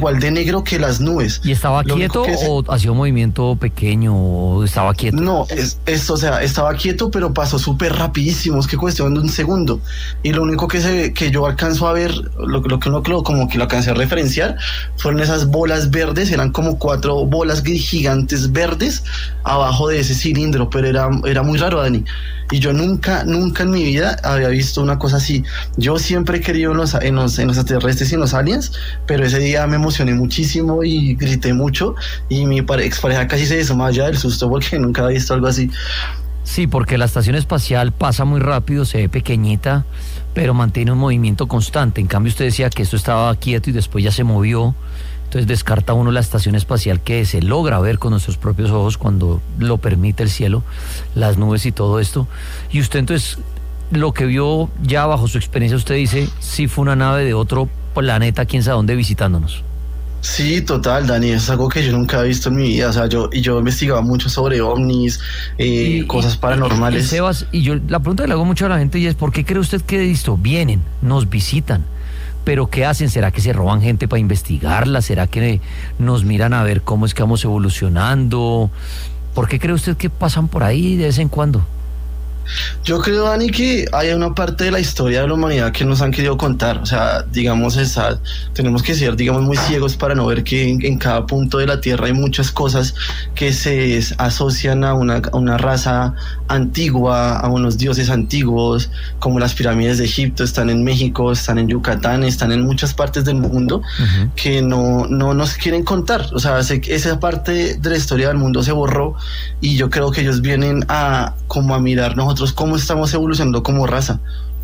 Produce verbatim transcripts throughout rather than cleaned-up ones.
igual de negro que las nubes. ¿Y estaba Lo quieto se... o hacía un movimiento pequeño o estaba quieto? No, es, es, o sea, estaba quieto, pero pasó súper rapidísimo, es que cuestión de un segundo. Y lo único que se que yo alcanzo a ver, lo, lo que uno como que lo alcancé a referenciar, fueron esas bolas verdes, eran como cuatro bolas gigantes verdes abajo de ese cilindro, pero era, era muy raro, Dani. Y yo nunca, nunca en mi vida había visto una cosa así. Yo siempre he querido en los, en los, en los extraterrestres y en los aliens, pero ese día me emocioné muchísimo y grité mucho, y mi pare, expareja casi se desmayó del susto porque nunca había visto algo así. Sí, porque la estación espacial pasa muy rápido, se ve pequeñita, pero mantiene un movimiento constante. En cambio, usted decía que esto estaba quieto y después ya se movió. Entonces descarta uno la estación espacial, que se logra ver con nuestros propios ojos cuando lo permite el cielo, las nubes y todo esto. Y usted entonces, lo que vio ya bajo su experiencia, usted dice, sí fue una nave de otro planeta, quién sabe dónde, visitándonos. Sí, total, Dani, es algo que yo nunca he visto en mi vida. O sea, yo y yo investigaba mucho sobre ovnis, eh, y, cosas paranormales. Y, y Sebas, y yo la pregunta que le hago mucho a la gente y es, ¿por qué cree usted que esto? Vienen, nos visitan, pero ¿qué hacen? ¿Será que se roban gente para investigarla? ¿Será que nos miran a ver cómo es que vamos evolucionando? ¿Por qué cree usted que pasan por ahí de vez en cuando? Yo creo, Dani, que hay una parte de la historia de la humanidad que nos han querido contar. O sea, digamos, esa, tenemos que ser, digamos, muy ciegos para no ver que en, en cada punto de la Tierra hay muchas cosas que se asocian a una, a una raza antigua, a unos dioses antiguos, como las pirámides de Egipto, están en México, están en Yucatán, están en muchas partes del mundo, uh-huh, que no, no nos quieren contar. O sea, se, esa parte de la historia del mundo se borró, y yo creo que ellos vienen a como a mirar nosotros cómo estamos evolucionando como raza.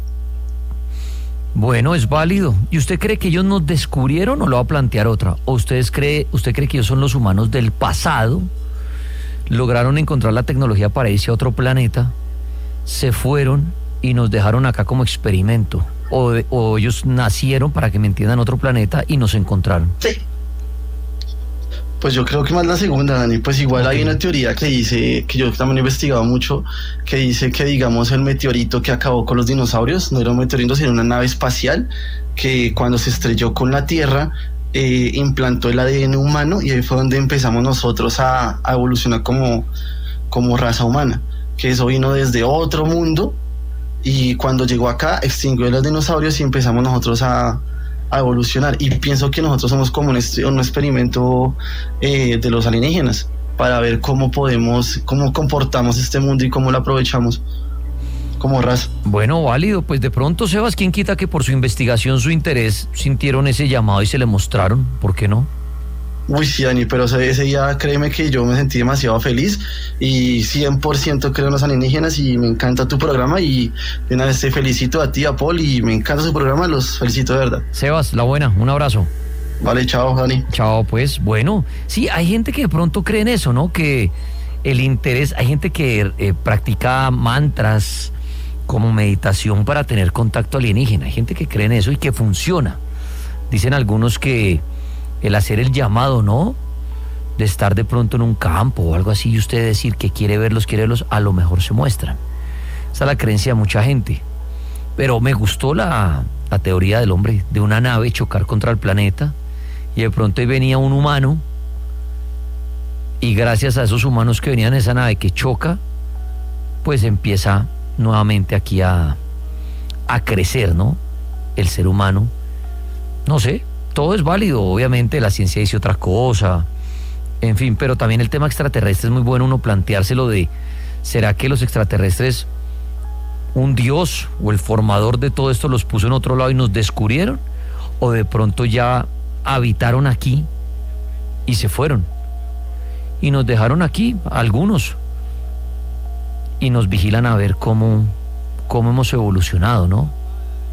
Bueno, es válido. ¿Y usted cree que ellos nos descubrieron o lo va a plantear otra? ¿O ustedes cree, usted cree que ellos son los humanos del pasado, lograron encontrar la tecnología para irse a otro planeta, se fueron y nos dejaron acá como experimento? ¿O, o ellos nacieron, para que me entiendan, en otro planeta y nos encontraron? Sí. Pues yo creo que más la segunda, Dani. Pues igual okay, hay una teoría que dice, que yo también he investigado mucho, que dice que, digamos, el meteorito que acabó con los dinosaurios no era un meteorito, sino una nave espacial que cuando se estrelló con la Tierra eh, implantó el A D N humano, y ahí fue donde empezamos nosotros a, a evolucionar como, como raza humana, que eso vino desde otro mundo, y cuando llegó acá extinguió a los dinosaurios y empezamos nosotros a a evolucionar. Y pienso que nosotros somos como un, un experimento eh, de los alienígenas, para ver cómo podemos, cómo comportamos este mundo y cómo lo aprovechamos como raza. Bueno, válido. Pues de pronto, Sebas, ¿quién quita que por su investigación, su interés, sintieron ese llamado y se le mostraron? ¿Por qué no? Uy, sí, Dani, pero ese día créeme que yo me sentí demasiado feliz, y cien por ciento creo en los alienígenas, y me encanta tu programa, y de una vez te felicito a ti, a Paul, y me encanta su programa, los felicito de verdad. Sebas, la buena, un abrazo. Vale, chao, Dani. Chao, pues, bueno, sí, hay gente que de pronto cree en eso, ¿no? Que el interés, hay gente que eh, practica mantras como meditación para tener contacto alienígena, hay gente que cree en eso y que funciona. Dicen algunos que el hacer el llamado, ¿no?, de estar de pronto en un campo o algo así, y usted decir que quiere verlos, quiere verlos, a lo mejor se muestran. Esa es la creencia de mucha gente. Pero me gustó la, la teoría del hombre, de una nave chocar contra el planeta, y de pronto ahí venía un humano, y gracias a esos humanos que venían en esa nave que choca, pues empieza nuevamente aquí a, a crecer, ¿no?, el ser humano. No sé, todo es válido, obviamente la ciencia dice otra cosa, en fin, pero también el tema extraterrestre es muy bueno uno planteárselo de, ¿será que los extraterrestres, un dios o el formador de todo esto los puso en otro lado y nos descubrieron? ¿O de pronto ya habitaron aquí y se fueron y nos dejaron aquí, algunos, y nos vigilan a ver cómo, cómo hemos evolucionado, ¿no?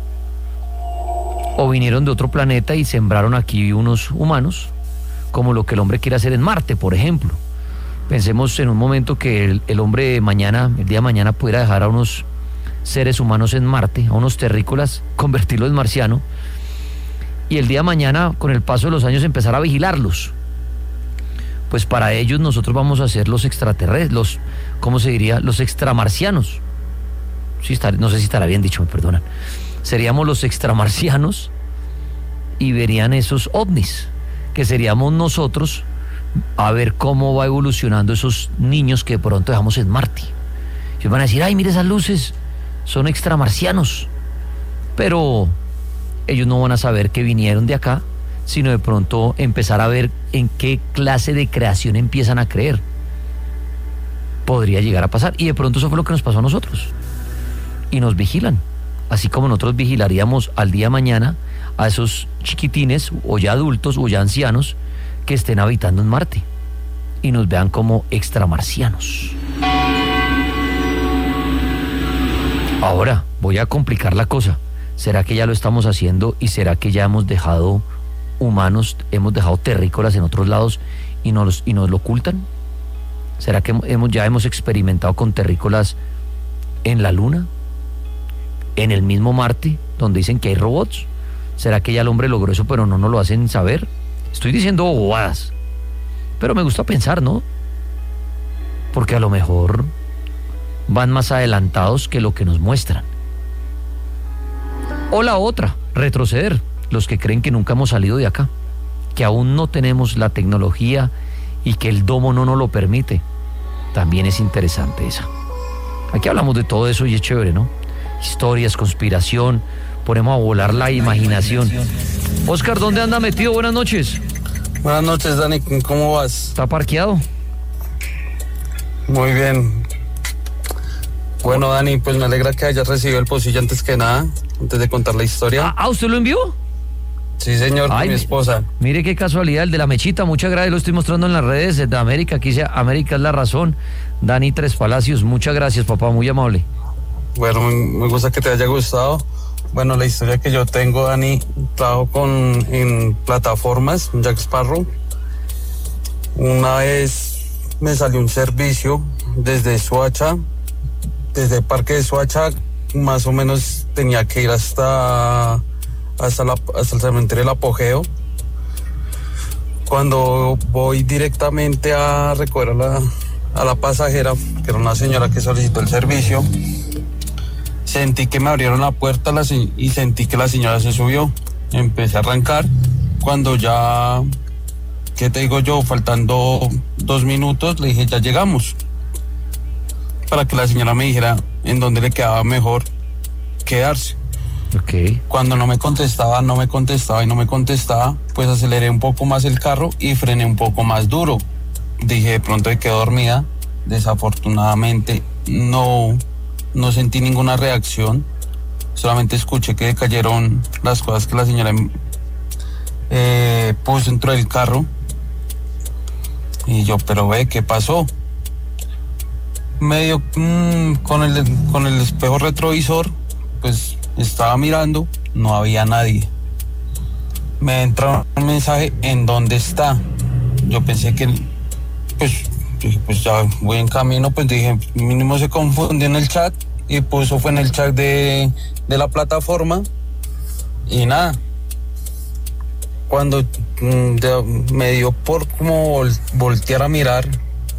O vinieron de otro planeta y sembraron aquí unos humanos, como lo que el hombre quiere hacer en Marte, por ejemplo. Pensemos en un momento que el, el hombre mañana, el día de mañana, pudiera dejar a unos seres humanos en Marte, a unos terrícolas, convertirlos en marciano, y el día de mañana, con el paso de los años, empezar a vigilarlos. Pues para ellos nosotros vamos a ser los extraterrestres, los, ¿cómo se diría?, los extramarcianos. Sí, está, no sé si estará bien dicho, me perdonan. Seríamos los extramarcianos, y verían esos ovnis que seríamos nosotros, a ver cómo va evolucionando esos niños que de pronto dejamos en Marte. Ellos van a decir, ay, mire esas luces, son extramarcianos. Pero ellos no van a saber que vinieron de acá, sino de pronto empezar a ver en qué clase de creación empiezan a creer. Podría llegar a pasar, y de pronto eso fue lo que nos pasó a nosotros. Y nos vigilan, así como nosotros vigilaríamos al día de mañana a esos chiquitines, o ya adultos, o ya ancianos, que estén habitando en Marte, y nos vean como extramarcianos. Ahora, voy a complicar la cosa. ¿Será que ya lo estamos haciendo y será que ya hemos dejado humanos, hemos dejado terrícolas en otros lados y nos, y nos lo ocultan? ¿Será que hemos, ya hemos experimentado con terrícolas en la Luna? ¿En el mismo Marte, donde dicen que hay robots? ¿Será que ya el hombre logró eso pero no nos lo hacen saber? Estoy diciendo bobadas, pero me gusta pensar, ¿no? Porque a lo mejor van más adelantados que lo que nos muestran. O la otra, retroceder, los que creen que nunca hemos salido de acá, que aún no tenemos la tecnología y que el domo no nos lo permite. También es interesante esa. Aquí hablamos de todo eso y es chévere, ¿no? Historias, conspiración, ponemos a volar la imaginación. Oscar, ¿dónde anda metido? Buenas noches. Buenas noches, Dani, ¿cómo vas? ¿Está parqueado? Muy bien. Bueno, Dani, pues me alegra que hayas recibido el pocillo antes que nada, antes de contar la historia. ¿Ah, ¿usted lo envió? Sí, señor, con mi esposa. Mire qué casualidad, el de la mechita, muchas gracias, lo estoy mostrando en las redes de América, aquí dice América es la razón. Dani Tres Palacios, muchas gracias, papá, muy amable. Bueno, me gusta que te haya gustado. Bueno, la historia que yo tengo, Dani, trabajo con, en plataformas, Jack Sparrow. Una vez me salió un servicio desde Soacha, desde el parque de Soacha, más o menos tenía que ir hasta, hasta, la, hasta el cementerio del Apogeo. Cuando voy directamente a recoger a la, a la pasajera, que era una señora que solicitó el servicio, sentí que me abrieron la puerta la, y sentí que la señora se subió. Empecé a arrancar. Cuando ya, ¿qué te digo yo? Faltando dos minutos, le dije, ya llegamos. Para que la señora me dijera en dónde le quedaba mejor quedarse. Okay. Cuando no me contestaba, no me contestaba y no me contestaba, pues aceleré un poco más el carro y frené un poco más duro. Dije, de pronto me quedó dormida. Desafortunadamente, no... No sentí ninguna reacción, solamente escuché que cayeron las cosas que la señora eh, puso dentro del carro. Y yo, pero ve, ¿qué pasó? Medio mmm, con, el, con el espejo retrovisor, pues estaba mirando, no había nadie. Me entra un mensaje, ¿en dónde está? Yo pensé que, pues... Dije, pues ya voy en camino, pues dije, mínimo se confundió en el chat y puso fue en el chat de, de la plataforma y nada. Cuando mm, de, me dio por como vol, voltear a mirar,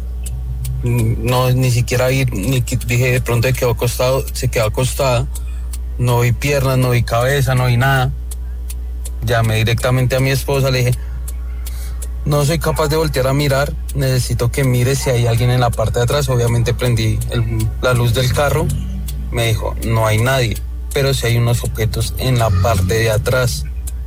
no ni siquiera vi, ni dije de pronto se quedó acostado, se quedó acostada, no vi piernas, no vi cabeza, no vi nada. Llamé directamente a mi esposa, le dije, no soy capaz de voltear a mirar, necesito que mire si hay alguien en la parte de atrás. Obviamente prendí el, la luz del carro, me dijo, no hay nadie, pero sí hay unos objetos en la parte de atrás.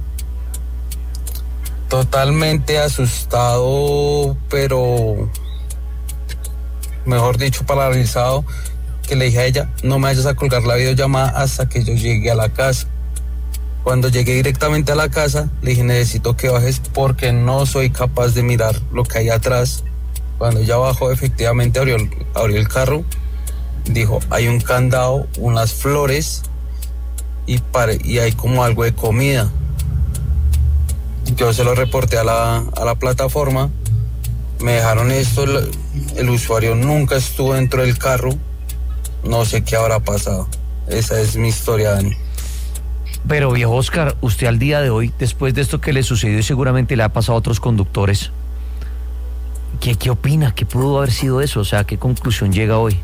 Totalmente asustado, pero mejor dicho paralizado, que le dije a ella, no me vayas a colgar la videollamada hasta que yo llegue a la casa. Cuando llegué directamente a la casa, le dije, necesito que bajes porque no soy capaz de mirar lo que hay atrás. Cuando ella bajó, efectivamente abrió, abrió el carro, dijo, hay un candado, unas flores y, pare, y hay como algo de comida. Yo se lo reporté a la, a la plataforma, me dejaron esto, el, el usuario nunca estuvo dentro del carro, no sé qué habrá pasado. Esa es mi historia, Dani. Pero viejo Oscar, usted al día de hoy, después de esto que le sucedió y seguramente le ha pasado a otros conductores, ¿qué, qué opina? ¿Qué pudo haber sido eso? O sea, ¿a qué conclusión llega hoy?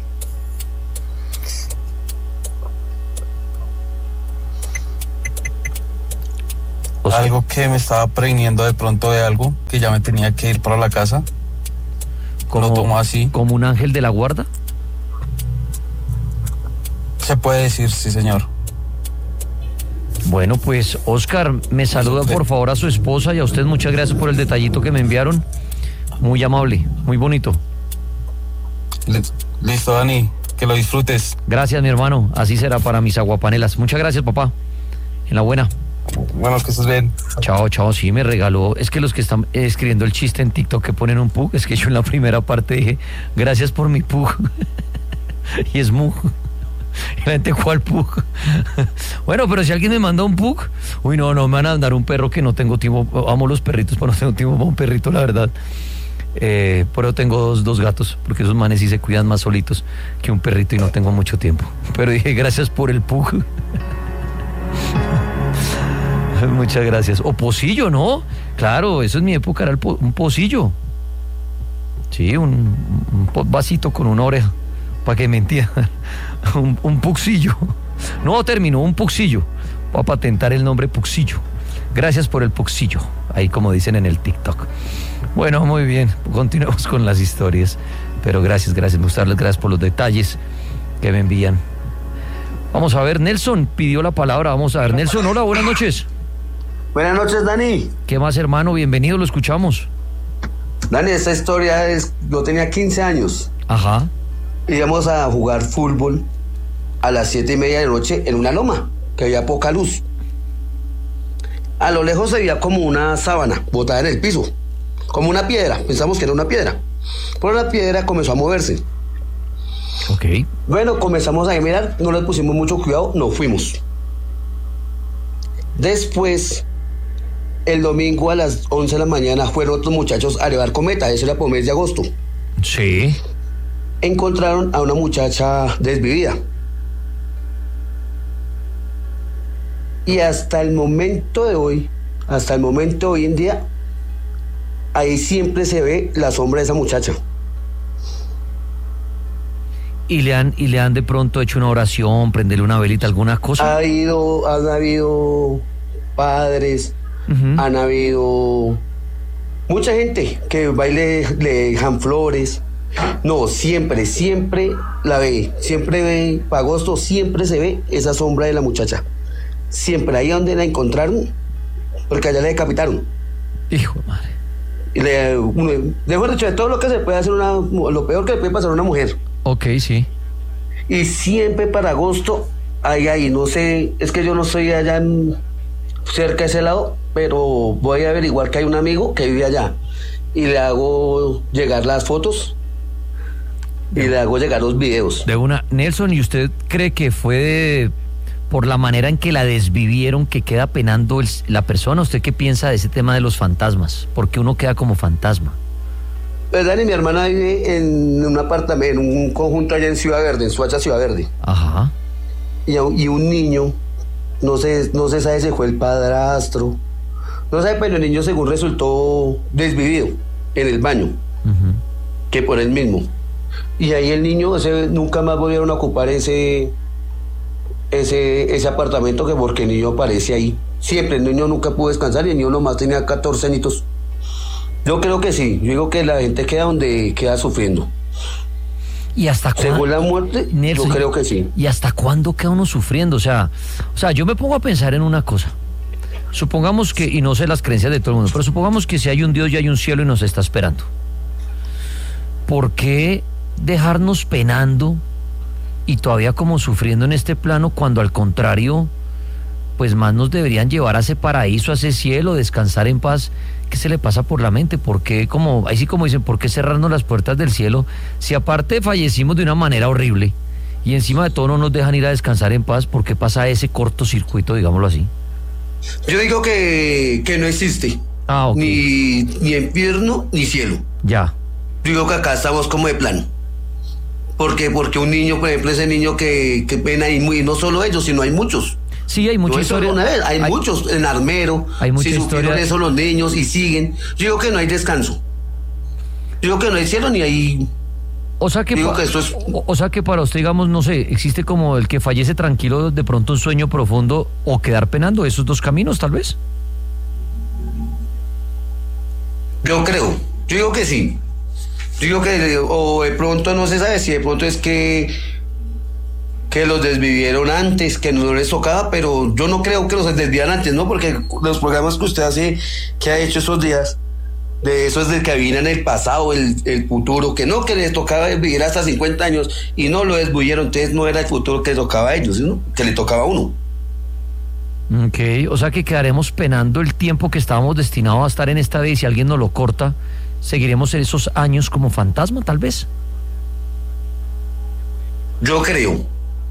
Oscar. Algo que me estaba previniendo de pronto de algo, que ya me tenía que ir para la casa. Como, Lo tomo así. ¿Como un ángel de la guarda? Se puede decir, sí, señor. Bueno, pues Oscar, me saluda por favor a su esposa y a usted muchas gracias por el detallito que me enviaron. Muy amable, muy bonito. Listo, Dani, que lo disfrutes. Gracias, mi hermano, así será para mis aguapanelas. Muchas gracias, papá. En la buena. Bueno, que estés bien. Chao, chao, sí, me regaló. Es que los que están escribiendo el chiste en TikTok que ponen un pug, es que yo en la primera parte dije, gracias por mi pug. Y es mug. Y la gente, ¿cuál pug? Bueno, pero si alguien me manda un pug, uy, no, no me van a mandar un perro que no tengo tiempo. Amo los perritos, pero no tengo tiempo para un perrito, la verdad. Eh, pero tengo dos, dos gatos, porque esos manes sí se cuidan más solitos que un perrito y no tengo mucho tiempo. Pero dije, gracias por el pug. Muchas gracias. O pocillo, ¿no? Claro, eso en mi época era el po un pocillo. Sí, un, un vasito con una oreja, para que me entiendan. Un, un puxillo. No terminó, un puxillo. Voy a patentar el nombre puxillo. Gracias por el puxillo. Ahí como dicen en el TikTok. Bueno, muy bien. Continuemos con las historias. Pero gracias, gracias. Me gusta darles gracias por los detalles que me envían. Vamos a ver, Nelson pidió la palabra. Vamos a ver, Nelson, hola, buenas noches. Buenas noches, Dani. ¿Qué más, hermano? Bienvenido, lo escuchamos. Dani, esta historia es, yo tenía quince años. Ajá. Íbamos a jugar fútbol a las siete y media de la noche en una loma, que había poca luz. A lo lejos se veía como una sábana botada en el piso, como una piedra, pensamos que era una piedra. Pero la piedra comenzó a moverse. Ok. Bueno, comenzamos a mirar, no le pusimos mucho cuidado, nos fuimos. Después, el domingo a las once de la mañana fueron otros muchachos a llevar cometa, eso era por mes de agosto. Sí. Encontraron a una muchacha desvivida. Y hasta el momento de hoy, hasta el momento de hoy en día, ahí siempre se ve la sombra de esa muchacha. ¿Y le han, y le han de pronto hecho una oración, prenderle una velita, alguna cosa? Ha habido, han habido padres, uh-huh. Han habido mucha gente que va y le, le dejan flores. No, siempre, siempre la ve, siempre ve, para agosto siempre se ve esa sombra de la muchacha. Siempre, ahí donde la encontraron, porque allá la decapitaron. Hijo de madre. Y le, mejor dicho, de todo lo que se puede hacer una, lo peor que le puede pasar a una mujer. Ok, sí. Y siempre para agosto, ahí, ahí, no sé, es que yo no estoy allá en, cerca de ese lado, pero voy a averiguar que hay un amigo que vive allá. Y le hago llegar las fotos y le hago llegar los videos. De una, Nelson, ¿y usted cree que fue de, por la manera en que la desvivieron que queda penando el, la persona? ¿Usted qué piensa de ese tema de los fantasmas? Porque uno queda como fantasma. Pues Dani, mi hermana vive en un apartamento, en un conjunto allá en Ciudad Verde, en Suacha, Ciudad Verde. Ajá. Y, y un niño, no sé, no se sabe si fue el padrastro, no sabe, pero el niño según resultó desvivido en el baño, uh-huh. Que por él mismo. Y ahí el niño, ese, nunca más volvieron a ocupar ese, ese, ese apartamento, que porque el niño aparece ahí. Siempre, el niño nunca pudo descansar y el niño nomás tenía catorce añitos. Yo creo que sí, yo digo que la gente queda donde queda sufriendo. ¿Y hasta cuándo? Según la muerte, Nelson, yo creo que sí. ¿Y hasta cuándo queda uno sufriendo? O sea, o sea, yo me pongo a pensar en una cosa. Supongamos que, y no sé las creencias de todo el mundo, pero supongamos que si hay un Dios y hay un cielo y nos está esperando. ¿Por qué dejarnos penando y todavía como sufriendo en este plano cuando al contrario, pues más nos deberían llevar a ese paraíso, a ese cielo, descansar en paz? ¿Qué se le pasa por la mente? ¿Por qué, como, ahí sí como dicen, por qué cerrarnos las puertas del cielo si aparte fallecimos de una manera horrible y encima de todo no nos dejan ir a descansar en paz? ¿Por qué pasa ese cortocircuito, digámoslo así? Yo digo que, que no existe. Ah, okay. Ni, ni infierno ni cielo. Ya. Yo digo que acá estamos como de plano. ¿Por qué? Porque un niño, por ejemplo, ese niño que, que ven ahí, muy, no solo ellos, sino hay muchos. Sí, hay mucha no historia. Una vez, hay, hay muchos en Armero. Hay mucha si historia. eso los niños y siguen. Yo digo que no hay descanso. Yo digo que no hay cielo ni hay. O sea que, digo pa, que esto es... o, o sea que para usted, digamos, no sé, existe como el que fallece tranquilo, de pronto un sueño profundo o quedar penando, esos dos caminos, tal vez. Yo creo, yo digo que sí. Yo digo que, o de pronto no se sabe si de pronto es que que los desvivieron antes, que no les tocaba, pero yo no creo que los desviaran antes, ¿no? Porque los programas que usted hace, que ha hecho esos días, de eso es del que viene en el pasado, el, el futuro, que no, que les tocaba vivir hasta cincuenta años y no lo desvivieron, entonces no era el futuro que les tocaba a ellos, ¿no? Que le tocaba a uno. Ok, o sea que quedaremos penando el tiempo que estábamos destinados a estar en esta vida y si alguien nos lo corta, seguiremos esos años como fantasma, tal vez. Yo creo.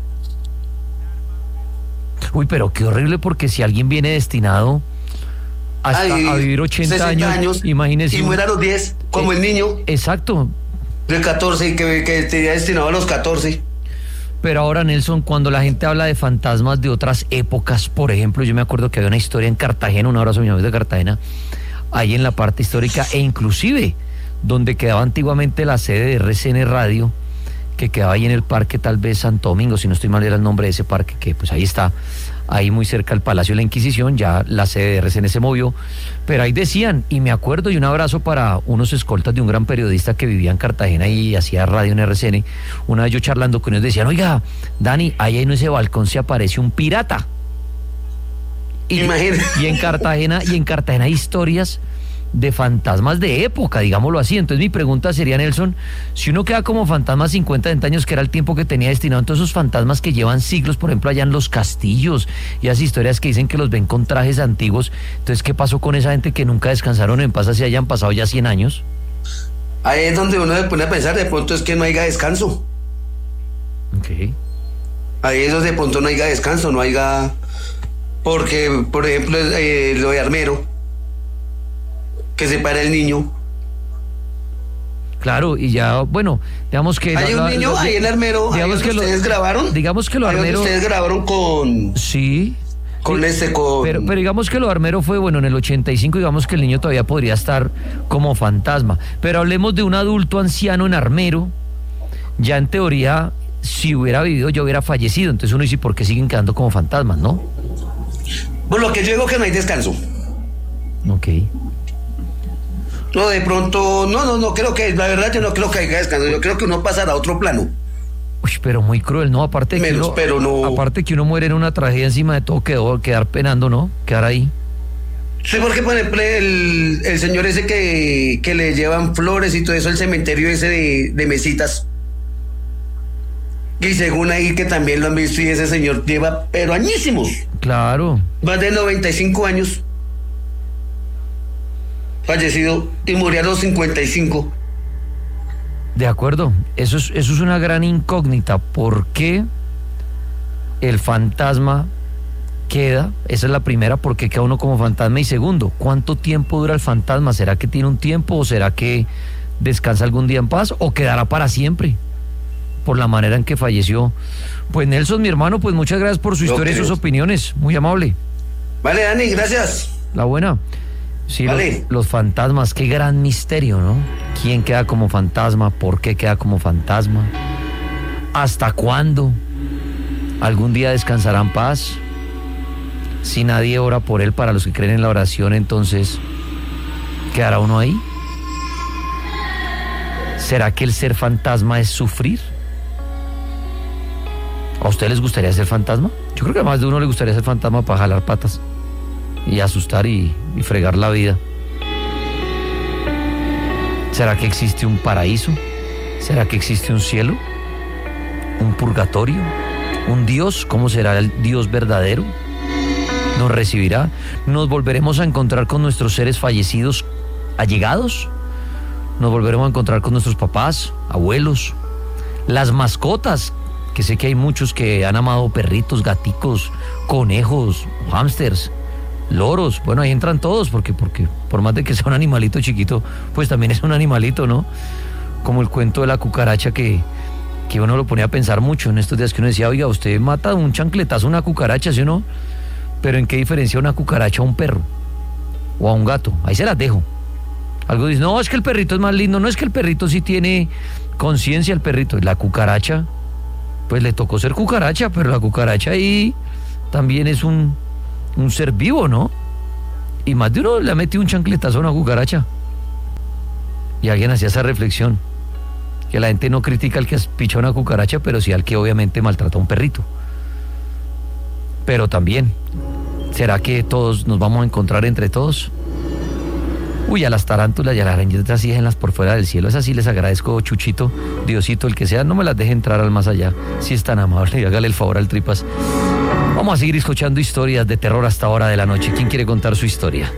Uy, pero qué horrible, porque si alguien viene destinado hasta Ay, a vivir ochenta años, años, imagínese. y muera a los diez, como eh, el niño Exacto. de catorce, que, que tenía destinado a los catorce. Pero ahora, Nelson, cuando la gente habla de fantasmas de otras épocas, por ejemplo, yo me acuerdo que había una historia en Cartagena, un abrazo a mi amigo de Cartagena, ahí en la parte histórica, e inclusive donde quedaba antiguamente la sede de R C N Radio, que quedaba ahí en el parque, tal vez Santo Domingo, si no estoy mal era el nombre de ese parque, que pues ahí está, ahí muy cerca del Palacio de la Inquisición, ya la sede de R C N se movió, pero ahí decían, y me acuerdo, y un abrazo para unos escoltas de un gran periodista que vivía en Cartagena y hacía radio en R C N, una vez yo charlando con ellos decían, oiga, Dani, ahí en ese balcón se aparece un pirata. Y, y en Cartagena, y en Cartagena hay historias de fantasmas de época, digámoslo así. Entonces mi pregunta sería, Nelson, si uno queda como fantasma cincuenta años, que era el tiempo que tenía destinado, entonces esos fantasmas que llevan siglos, por ejemplo, allá en los castillos, y esas historias que dicen que los ven con trajes antiguos, entonces, ¿qué pasó con esa gente que nunca descansaron en paz, si hayan pasado ya cien años? Ahí es donde uno se pone a pensar, de pronto es que no haya descanso. Ok. Ahí es donde de pronto no haya descanso, no haya... Porque, por ejemplo, eh, lo de Armero, que se para el niño. Claro, y ya, bueno, digamos que... Hay la, un niño la, ahí en Armero, digamos que ustedes lo, grabaron. Digamos que lo Armero... Ustedes grabaron con... Sí. Con sí, este, con... Pero, pero digamos que lo Armero fue, bueno, en el ochenta y cinco, digamos que el niño todavía podría estar como fantasma. Pero hablemos de un adulto anciano en Armero, ya en teoría, si hubiera vivido, ya hubiera fallecido. Entonces uno dice, ¿por qué siguen quedando como fantasmas, no? Bueno, lo que yo digo que no hay descanso. Ok. No, de pronto, no, no, no creo que, la verdad yo no creo que haya descanso, yo creo que uno pasará a otro plano. Uy, pero muy cruel, ¿no? Aparte de que Menos, uno, pero no... aparte que uno muere en una tragedia, encima de todo quedó quedar penando, ¿no? Quedar ahí. Sí, porque por ejemplo el, el señor ese que, que le llevan flores y todo eso, el cementerio ese de, de mesitas. Y según ahí que también lo han visto, y ese señor lleva, pero añísimos. Claro. Más de noventa y cinco años. Fallecido y murió a los cincuenta y cinco. De acuerdo, eso es, eso es una gran incógnita. ¿Por qué el fantasma queda? Esa es la primera, ¿por qué queda uno como fantasma? Y segundo, ¿cuánto tiempo dura el fantasma? ¿Será que tiene un tiempo o será que descansa algún día en paz o quedará para siempre por la manera en que falleció? Pues Nelson, mi hermano, pues muchas gracias por su Yo historia creo. y sus opiniones, muy amable. Vale, Dani, gracias. La buena. Sí, Vale. los, los fantasmas, qué gran misterio, ¿no? ¿Quién queda como fantasma? ¿Por qué queda como fantasma? ¿Hasta cuándo? ¿Algún día descansará en paz? Si nadie ora por él, para los que creen en la oración, entonces, ¿quedará uno ahí? ¿Será que el ser fantasma es sufrir? ¿A ustedes les gustaría ser fantasma? Yo creo que a más de uno le gustaría ser fantasma para jalar patas y asustar y, y fregar la vida. ¿Será que existe un paraíso? ¿Será que existe un cielo? ¿Un purgatorio? ¿Un Dios? ¿Cómo será el Dios verdadero? ¿Nos recibirá? ¿Nos volveremos a encontrar con nuestros seres fallecidos allegados? ¿Nos volveremos a encontrar con nuestros papás, abuelos? Las mascotas, que sé que hay muchos que han amado perritos, gaticos, conejos, hámsters, loros. Bueno, ahí entran todos, porque, porque por más de que sea un animalito chiquito, pues también es un animalito, ¿no? Como el cuento de la cucaracha que, que uno lo ponía a pensar mucho en estos días, que uno decía, oiga, usted mata un chancletazo a una cucaracha, ¿sí o no? Pero ¿en qué diferencia una cucaracha a un perro? O a un gato. Ahí se las dejo. Algo dice, no, es que el perrito es más lindo, no, es que el perrito sí tiene conciencia, el perrito. La cucaracha, pues le tocó ser cucaracha, pero la cucaracha ahí también es un, un ser vivo, ¿no? Y más de uno le ha metido un chancletazo a una cucaracha. Y alguien hacía esa reflexión, que la gente no critica al que picha una cucaracha, pero sí al que obviamente maltrata a un perrito. Pero también, ¿será que todos nos vamos a encontrar entre todos? Uy, a las tarántulas y a las arañitas sí déjenlas por fuera del cielo. Esas sí les agradezco, Chuchito, Diosito, el que sea, no me las deje entrar al más allá. Si es tan amable, y hágale el favor al Tripas. Vamos a seguir escuchando historias de terror hasta hora de la noche. ¿Quién quiere contar su historia?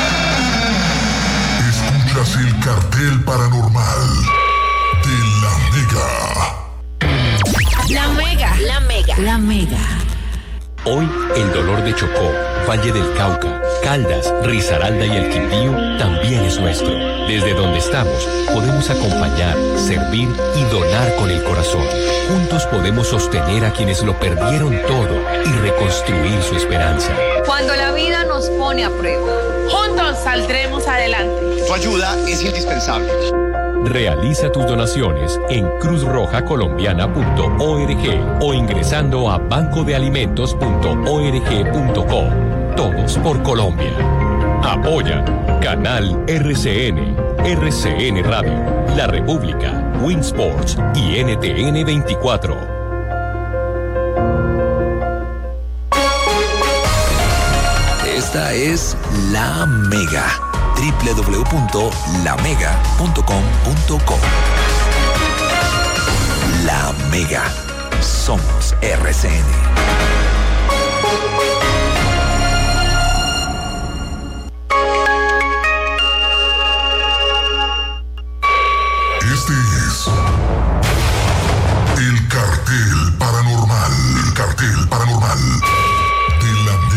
Escuchas el cartel paranormal de La Mega. La Mega, la Mega, la Mega. Hoy, el dolor de Chocó, Valle del Cauca, Caldas, Risaralda y el Quindío también es nuestro. Desde donde estamos, podemos acompañar, servir y donar con el corazón. Juntos podemos sostener a quienes lo perdieron todo y reconstruir su esperanza. Cuando la vida nos pone a prueba, juntos saldremos adelante. Tu ayuda es indispensable. Realiza tus donaciones en cruz roja colombiana punto org o ingresando a banco de alimentos punto org punto co. Todos por Colombia. Apoya Canal R C N, R C N Radio, La República, Winsports y N T N veinticuatro. Esta es La Mega. doble u doble u doble u punto la mega punto com punto co. La Mega. Somos R C N. Este es el cartel paranormal. El cartel paranormal de La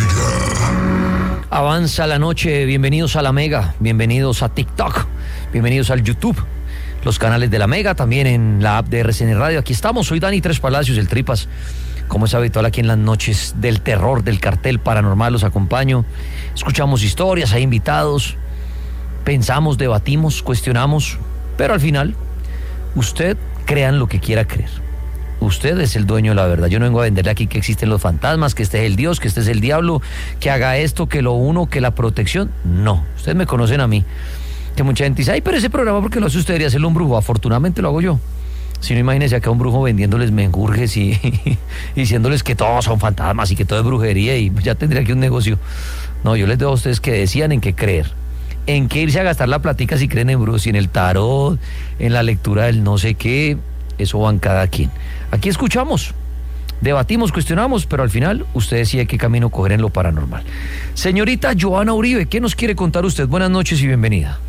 Mega. Avanza la noche, bienvenidos a La Mega, bienvenidos a TikTok, bienvenidos al YouTube, los canales de La Mega, también en la app de R C N Radio. Aquí estamos, soy Dani Tres Palacios, el Tripas, como es habitual aquí en las noches del terror, del cartel paranormal, los acompaño, escuchamos historias, hay invitados, pensamos, debatimos, cuestionamos, pero al final, usted crean lo que quiera creer. Usted es el dueño de la verdad. Yo no vengo a venderle aquí que existen los fantasmas, que este es el Dios, que este es el diablo, que haga esto, que lo uno, que la protección. No, ustedes me conocen a mí. Que mucha gente dice, ay, pero ese programa porque lo hace usted, debería hacerlo un brujo. Afortunadamente lo hago yo. Si no, imagínense acá un brujo vendiéndoles menjurjes y, y diciéndoles que todos son fantasmas y que todo es brujería y ya tendría aquí un negocio. No, yo les digo a ustedes que decían en qué creer. En qué irse a gastar la platica si creen en brujos, si en el tarot, en la lectura del no sé qué. Eso van cada quien. Aquí escuchamos, debatimos, cuestionamos, pero al final usted decide qué camino coger en lo paranormal. Señorita Joana Uribe, ¿qué nos quiere contar usted? Buenas noches y bienvenida.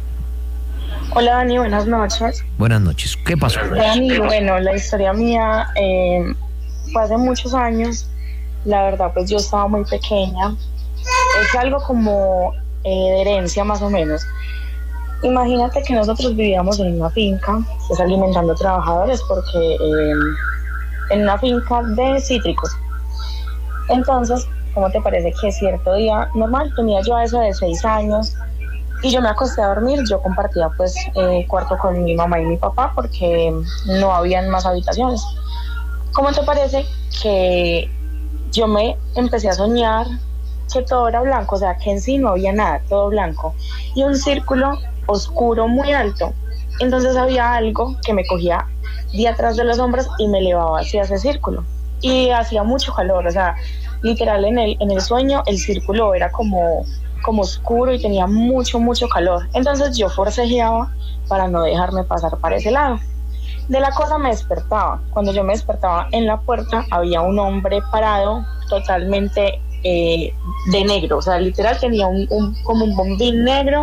Hola Dani, buenas noches. Buenas noches, ¿qué pasó? Dani, bueno, la historia mía eh, fue hace muchos años. La verdad, pues yo estaba muy pequeña. Es algo como eh, de herencia más o menos. Imagínate que nosotros vivíamos en una finca, pues alimentando trabajadores porque eh, en una finca de cítricos. Entonces, ¿cómo te parece que cierto día normal tenía yo a eso de seis años y yo me acosté a dormir? Yo compartía pues eh, cuarto con mi mamá y mi papá porque no habían más habitaciones. ¿Cómo te parece que yo me empecé a soñar que todo era blanco? O sea, que en sí no había nada, todo blanco y un círculo oscuro muy alto. Entonces había algo que me cogía de atrás de los hombros y me elevaba hacia ese círculo y hacía mucho calor, o sea, literal en el, en el sueño el círculo era como, como oscuro y tenía mucho, mucho calor. Entonces yo forcejeaba para no dejarme pasar para ese lado. De la cosa me despertaba. Cuando yo me despertaba, en la puerta había un hombre parado totalmente eh, de negro, o sea, literal tenía un, un, como un bombín negro,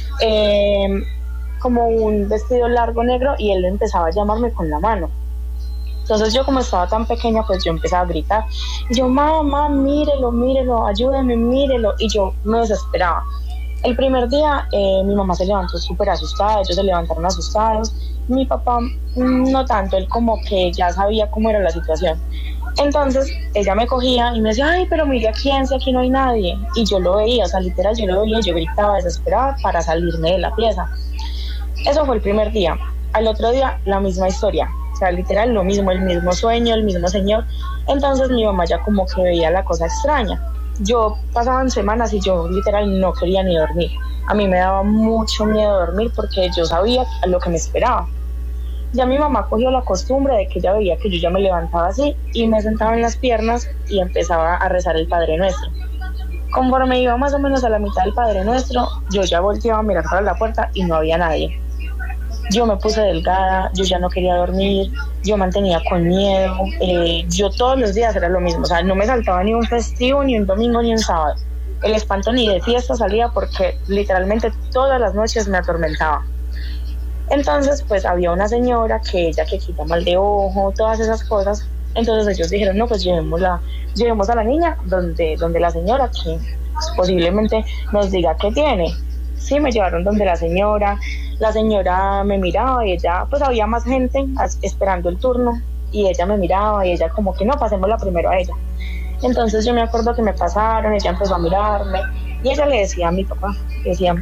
eh, como un vestido largo negro, y él empezaba a llamarme con la mano. Entonces yo, como estaba tan pequeña, pues yo empezaba a gritar, y yo, mamá, mírelo, mírelo, ayúdeme, mírelo, y yo me desesperaba. El primer día eh, mi mamá se levantó súper asustada, ellos se levantaron asustados, mi papá no tanto, él como que ya sabía cómo era la situación. Entonces ella me cogía y me decía, ay, pero mire a quién, si aquí no hay nadie. Y yo lo veía, o sea, literal, yo lo veía, yo gritaba desesperada para salirme de la pieza. Eso fue el primer día. Al otro día, la misma historia, o sea, literal, lo mismo, el mismo sueño, el mismo señor. Entonces mi mamá ya como que veía la cosa extraña. Yo pasaban semanas y yo literal no quería ni dormir. a mí me daba mucho miedo dormir porque yo sabía lo que me esperaba. Ya mi mamá cogió la costumbre de que ella veía que yo ya me levantaba así y me sentaba en las piernas y empezaba a rezar el Padre Nuestro. Conforme iba más o menos a la mitad del Padre Nuestro, yo ya volteaba a mirar para la puerta y no había nadie. Yo me puse delgada, yo ya no quería dormir, yo mantenía con miedo, eh, yo todos los días era lo mismo, o sea, no me saltaba ni un festivo, ni un domingo, ni un sábado. El espanto ni de fiesta salía porque literalmente todas las noches me atormentaba. Entonces, pues había una señora que ella que quita mal de ojo, todas esas cosas. Entonces ellos dijeron, no, pues llevémosla, llevemos a la niña donde, donde la señora, que pues, posiblemente nos diga qué tiene. Sí, me llevaron donde la señora, la señora me miraba y ella, pues había más gente esperando el turno y ella me miraba y ella como que no, pasémosla primero a ella. Entonces yo me acuerdo que me pasaron, ella empezó a mirarme y ella le decía a mi papá, decía,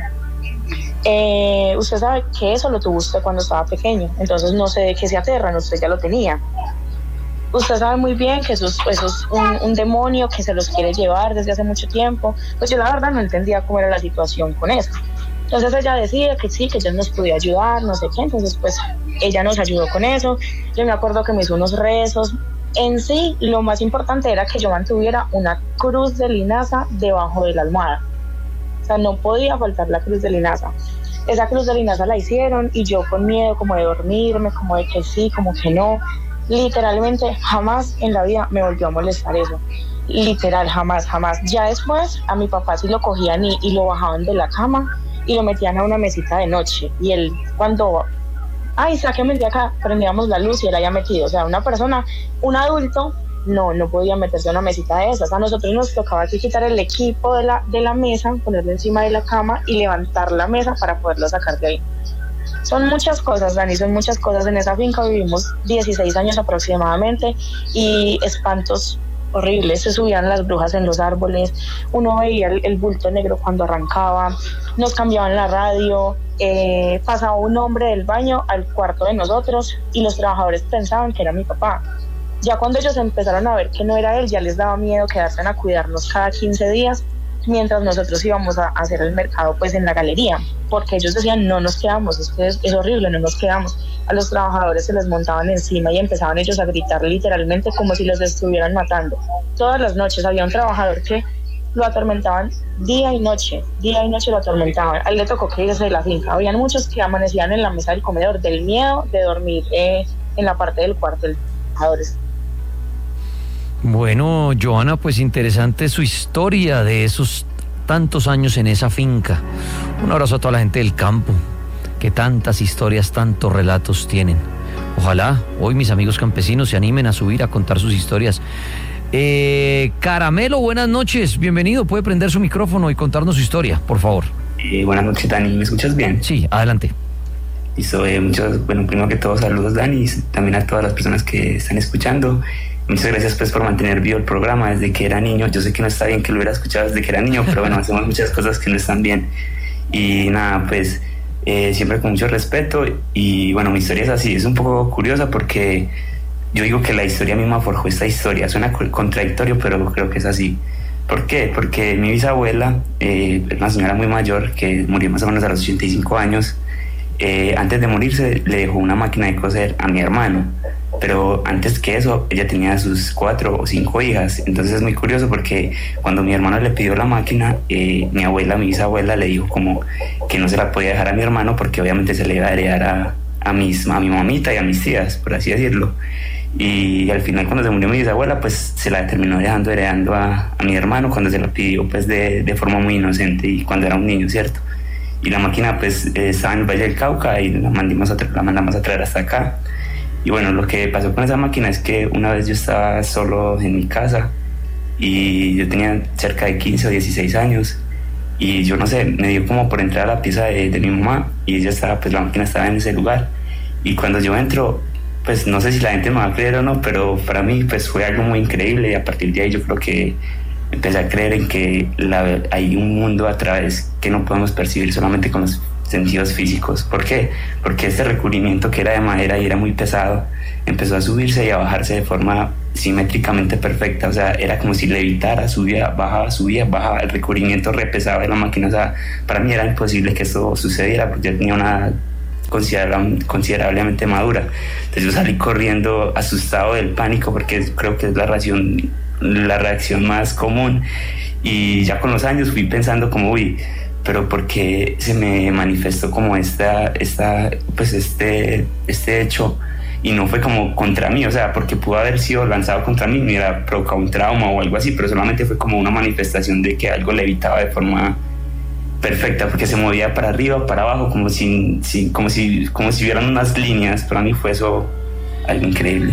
eh, usted sabe que eso lo tuvo usted cuando estaba pequeño, entonces no sé de qué se aterran, usted ya lo tenía. Usted sabe muy bien que eso es, eso es un, un demonio que se los quiere llevar desde hace mucho tiempo. Pues yo la verdad no entendía cómo era la situación con eso. Entonces ella decía que sí, que ella nos podía ayudar, no sé qué. Entonces pues ella nos ayudó con eso. Yo me acuerdo que me hizo unos rezos. En sí, lo más importante era que yo mantuviera una cruz de linaza debajo de la almohada. O sea, no podía faltar la cruz de linaza. Esa cruz de linaza la hicieron y yo con miedo como de dormirme, como de que sí, como que no. Literalmente jamás en la vida me volvió a molestar eso. Literal, jamás, jamás. Ya después a mi papá sí lo cogían y, y lo bajaban de la cama y lo metían a una mesita de noche. Y él cuando, ay, sáquenme de acá, prendíamos la luz y él había metido. O sea, una persona, un adulto, no, no podía meterse a una mesita de esas. A nosotros nos tocaba aquí quitar el equipo de la, de la mesa, ponerlo encima de la cama y levantar la mesa para poderlo sacar de ahí. Son muchas cosas, Dani, son muchas cosas. En esa finca vivimos dieciséis años aproximadamente y espantos horribles. Se subían las brujas en los árboles, uno veía el, el bulto negro cuando arrancaba, nos cambiaban la radio, eh, pasaba un hombre del baño al cuarto de nosotros y los trabajadores pensaban que era mi papá. Ya cuando ellos empezaron a ver que no era él, ya les daba miedo quedarse a cuidarnos cada quince días mientras nosotros íbamos a hacer el mercado pues en la galería, porque ellos decían no nos quedamos, es que es, es horrible, no nos quedamos. A los trabajadores se les montaban encima y empezaban ellos a gritar literalmente como si los estuvieran matando. Todas las noches había un trabajador que lo atormentaban día y noche, día y noche lo atormentaban. A él le tocó que irse de la finca. Habían muchos que amanecían en la mesa del comedor del miedo de dormir eh, en la parte del cuarto de los trabajadores. Bueno, Johanna, pues interesante su historia de esos tantos años en esa finca. Un abrazo a toda la gente del campo, que tantas historias, tantos relatos tienen. Ojalá hoy mis amigos campesinos se animen a subir a contar sus historias. Eh, Caramelo, buenas noches, bienvenido, puede prender su micrófono y contarnos su historia, por favor. Eh, buenas noches, Dani, ¿me escuchas bien? Sí, adelante. Listo, eh, muchos, bueno, primero que todo, saludos, Dani, también a todas las personas que están escuchando. Muchas gracias pues por mantener vivo el programa desde que era niño. Yo sé que no está bien que lo hubiera escuchado desde que era niño, pero bueno, hacemos muchas cosas que no están bien. Y nada, pues eh, siempre con mucho respeto. Y bueno, mi historia es así, es un poco curiosa porque yo digo que la historia misma forjó esta historia. Suena contradictorio, pero creo que es así. ¿Por qué? Porque mi bisabuela, eh, una señora muy mayor que murió más o menos a los ochenta y cinco años, eh, antes de morirse le dejó una máquina de coser a mi hermano. Pero antes que eso, ella tenía sus cuatro o cinco hijas. Entonces es muy curioso porque cuando mi hermano le pidió la máquina, eh, mi abuela, mi bisabuela, le dijo como que no se la podía dejar a mi hermano porque obviamente se le iba a heredar a, a, mis, a mi mamita y a mis tías, por así decirlo. Y al final, cuando se murió mi bisabuela, pues se la terminó dejando heredando a, a mi hermano cuando se la pidió pues de, de forma muy inocente y cuando era un niño, ¿cierto? Y la máquina pues eh, estaba en el Valle del Cauca y la mandamos a tra- la mandamos a traer hasta acá. Y bueno, lo que pasó con esa máquina es que una vez yo estaba solo en mi casa y yo tenía cerca de quince o dieciséis años y yo no sé, me dio como por entrar a la pieza de, de mi mamá y ella estaba, pues la máquina estaba en ese lugar y cuando yo entro, pues no sé si la gente me va a creer o no, pero para mí pues fue algo muy increíble y a partir de ahí yo creo que empecé a creer en que la, hay un mundo a través que no podemos percibir solamente con los sentidos físicos. ¿Por qué? Porque este recubrimiento, que era de madera y era muy pesado, empezó a subirse y a bajarse de forma simétricamente perfecta. O sea, era como si levitara, subía, bajaba, subía, bajaba. El recubrimiento repesaba de la máquina. O sea, para mí era imposible que esto sucediera porque yo tenía una considerable, considerablemente madura. Entonces yo salí corriendo asustado del pánico, porque creo que es la reacción, la reacción más común. Y ya con los años fui pensando como, uy, pero ¿por qué se me manifestó como esta, esta, pues este, este hecho? Y no fue como contra mí, o sea, porque pudo haber sido lanzado contra mí, me hubiera provocado un trauma o algo así, pero solamente fue como una manifestación de que algo levitaba de forma perfecta, porque se movía para arriba, para abajo, como si, si, como si, como si hubieran unas líneas. Para mí fue eso algo increíble.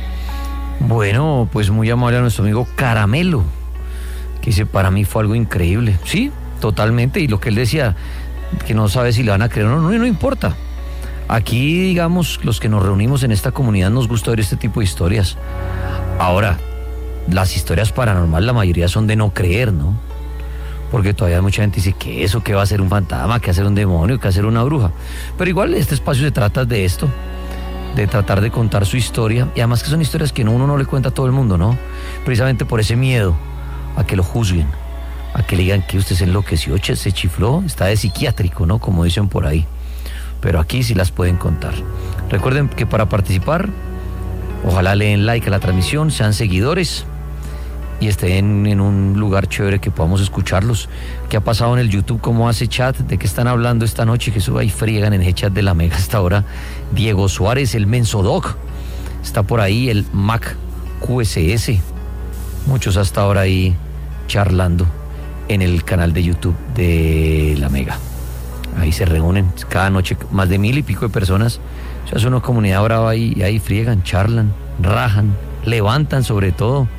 Bueno, pues muy amable a nuestro amigo Caramelo, que dice, para mí fue algo increíble. Sí, totalmente, y lo que él decía, que no sabe si le van a creer o no, no, no importa. Aquí, digamos, los que nos reunimos en esta comunidad nos gusta ver este tipo de historias. Ahora, las historias paranormales, la mayoría son de no creer, ¿no? Porque todavía mucha gente dice que eso, que va a ser un fantasma, que va a ser un demonio, que va a ser una bruja. Pero igual este espacio se trata de esto, de tratar de contar su historia, y además que son historias que uno no le cuenta a todo el mundo, ¿no? Precisamente por ese miedo a que lo juzguen, a que le digan que usted se enloqueció, se chifló, está de psiquiátrico, ¿no? Como dicen por ahí. Pero aquí sí las pueden contar. Recuerden que para participar, ojalá le den like a la transmisión, sean seguidores y estén en un lugar chévere que podamos escucharlos. ¿Qué ha pasado en el YouTube? ¿Cómo hace chat? ¿De qué están hablando esta noche? Que suba y friegan en el chat de la Mega hasta ahora. Diego Suárez, el Mensodoc, está por ahí, el Mac Q S S. Muchos hasta ahora ahí charlando en el canal de YouTube de la Mega. Ahí se reúnen cada noche más de mil y pico de personas. O sea, es una comunidad brava ahí, y ahí friegan, charlan, rajan, levantan sobre todo.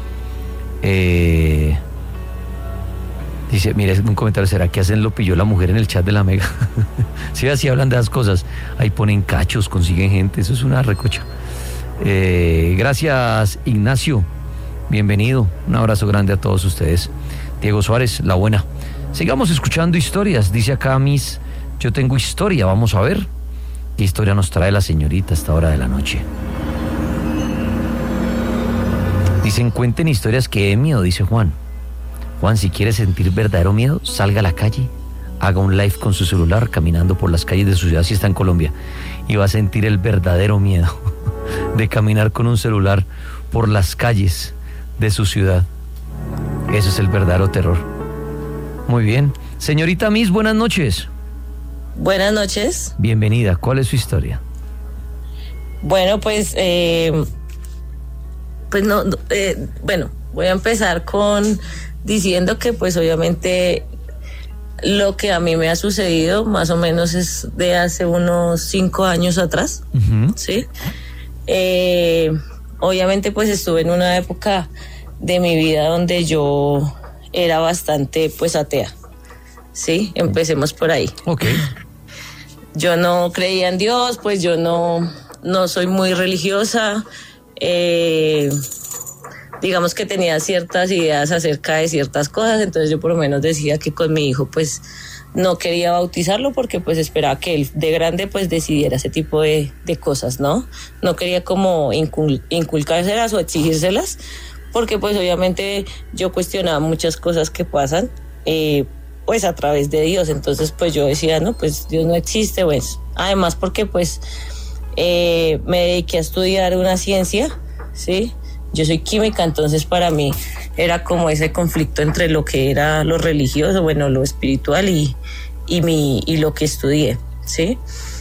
Eh, dice, mire, un comentario, ¿será que hacen lo pilló la mujer en el chat de la Mega? Sí, así hablan de las cosas. Ahí ponen cachos, consiguen gente, eso es una recocha. Eh, gracias, Ignacio. Bienvenido. Un abrazo grande a todos ustedes. Diego Suárez, la buena. Sigamos escuchando historias. Dice acá Miss, yo tengo historia. Vamos a ver qué historia nos trae la señorita a esta hora de la noche. Dicen, cuenten historias que den miedo, dice Juan. Juan, si quiere sentir verdadero miedo, salga a la calle, haga un live con su celular caminando por las calles de su ciudad, si está en Colombia, y va a sentir el verdadero miedo de caminar con un celular por las calles de su ciudad. Eso es el verdadero terror. Muy bien. Señorita Miss, buenas noches. Buenas noches. Bienvenida. ¿Cuál es su historia? Bueno, pues, eh, pues no, eh, bueno, voy a empezar con diciendo que pues obviamente lo que a mí me ha sucedido más o menos es de hace unos cinco años atrás, uh-huh. ¿Sí? Eh, obviamente pues estuve en una época de mi vida donde yo era bastante pues atea, ¿sí? Empecemos por ahí. Okay. Yo no creía en Dios, pues yo no, no soy muy religiosa, eh, digamos que tenía ciertas ideas acerca de ciertas cosas, entonces yo por lo menos decía que con mi hijo pues no quería bautizarlo porque pues esperaba que él de grande pues decidiera ese tipo de, de cosas, ¿no? No quería como incul- inculcárselas o exigírselas, porque pues obviamente yo cuestionaba muchas cosas que pasan eh, pues a través de Dios, entonces pues yo decía, no, pues Dios no existe, pues además porque pues eh, me dediqué a estudiar una ciencia, ¿sí? Yo soy química, entonces para mí era como ese conflicto entre lo que era lo religioso, bueno, lo espiritual y, y, mi, y lo que estudié, ¿sí?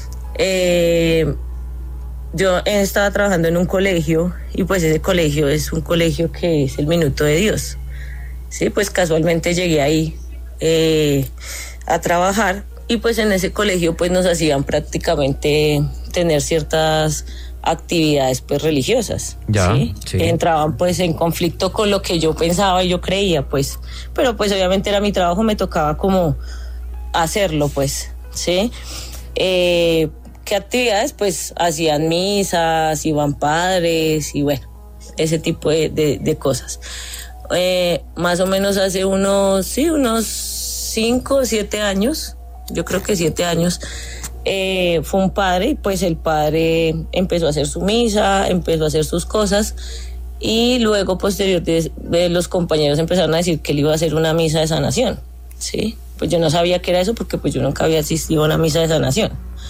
Eh, yo estaba trabajando en un colegio y pues ese colegio es un colegio que es el Minuto de Dios, ¿sí? Pues casualmente llegué ahí eh, a trabajar y pues en ese colegio pues nos hacían prácticamente tener ciertas actividades pues religiosas, ya, ¿sí? Sí. Que entraban pues en conflicto con lo que yo pensaba y yo creía pues, pero pues obviamente era mi trabajo, me tocaba como hacerlo pues, ¿sí? Eh, ¿qué actividades? Pues hacían misas, iban padres y bueno, ese tipo de, de, de cosas. Eh, más o menos hace unos, sí, unos cinco o siete años, yo creo que siete años, eh, fue un padre y pues el padre empezó a hacer su misa, empezó a hacer sus cosas y luego posterior de, de los compañeros empezaron a decir que él iba a hacer una misa de sanación, ¿sí? Pues yo no sabía qué era eso porque pues yo nunca había asistido a una misa de sanación.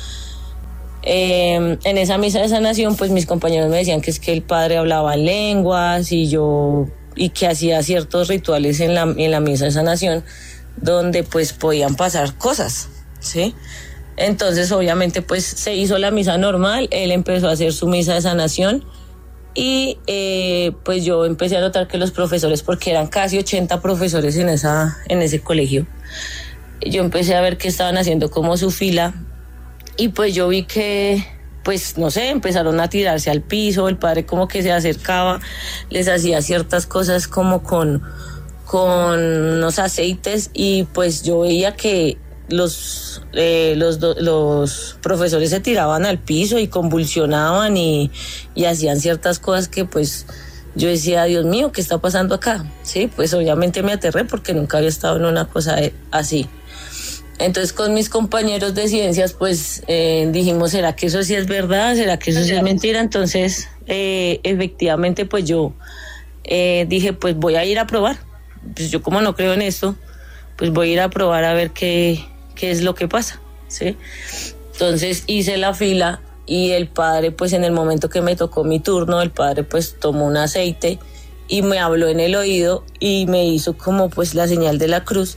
Eh, en esa misa de sanación pues mis compañeros me decían que es que el padre hablaba en lenguas y yo y que hacía ciertos rituales en la, en la misa de sanación donde pues podían pasar cosas, ¿sí? Entonces obviamente pues se hizo la misa normal, él empezó a hacer su misa de sanación y eh, pues yo empecé a notar que los profesores, porque eran casi ochenta profesores en, esa, en ese colegio, yo empecé a ver que estaban haciendo como su fila y pues yo vi que pues no sé, empezaron a tirarse al piso, el padre como que se acercaba, les hacía ciertas cosas como con, con unos aceites y pues yo veía que los, eh, los, do, los profesores se tiraban al piso y convulsionaban y, y hacían ciertas cosas que pues yo decía, Dios mío, ¿qué está pasando acá? Sí, pues obviamente me aterré porque nunca había estado en una cosa así. Entonces con mis compañeros de ciencias pues eh, dijimos, ¿será que eso sí es verdad? ¿Será que eso sí es mentira? Entonces eh, efectivamente pues yo eh, dije, pues voy a ir a probar. Pues yo como no creo en esto, pues voy a ir a probar a ver qué, qué es lo que pasa, ¿sí? Entonces hice la fila y el padre pues en el momento que me tocó mi turno, el padre pues tomó un aceite y me habló en el oído y me hizo como pues la señal de la cruz.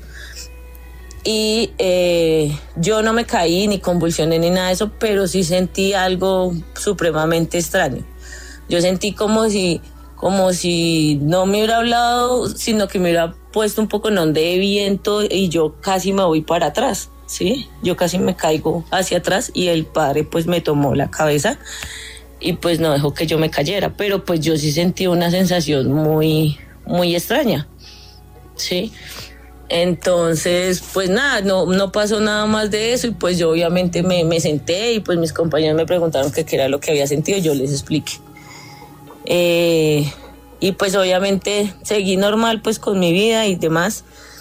Y eh, yo no me caí ni convulsioné ni nada de eso, pero sí sentí algo supremamente extraño. Yo sentí como si, como si no me hubiera hablado, sino que me hubiera puesto un poco en onda de viento y yo casi me voy para atrás, ¿sí? Yo casi me caigo hacia atrás y el padre pues me tomó la cabeza y pues no dejó que yo me cayera, pero pues yo sí sentí una sensación muy, muy extraña, ¿sí? Entonces, pues nada, no, no pasó nada más de eso y pues yo obviamente me, me senté y pues mis compañeros me preguntaron qué era lo que había sentido y yo les expliqué. Eh, y pues obviamente seguí normal pues con mi vida y demás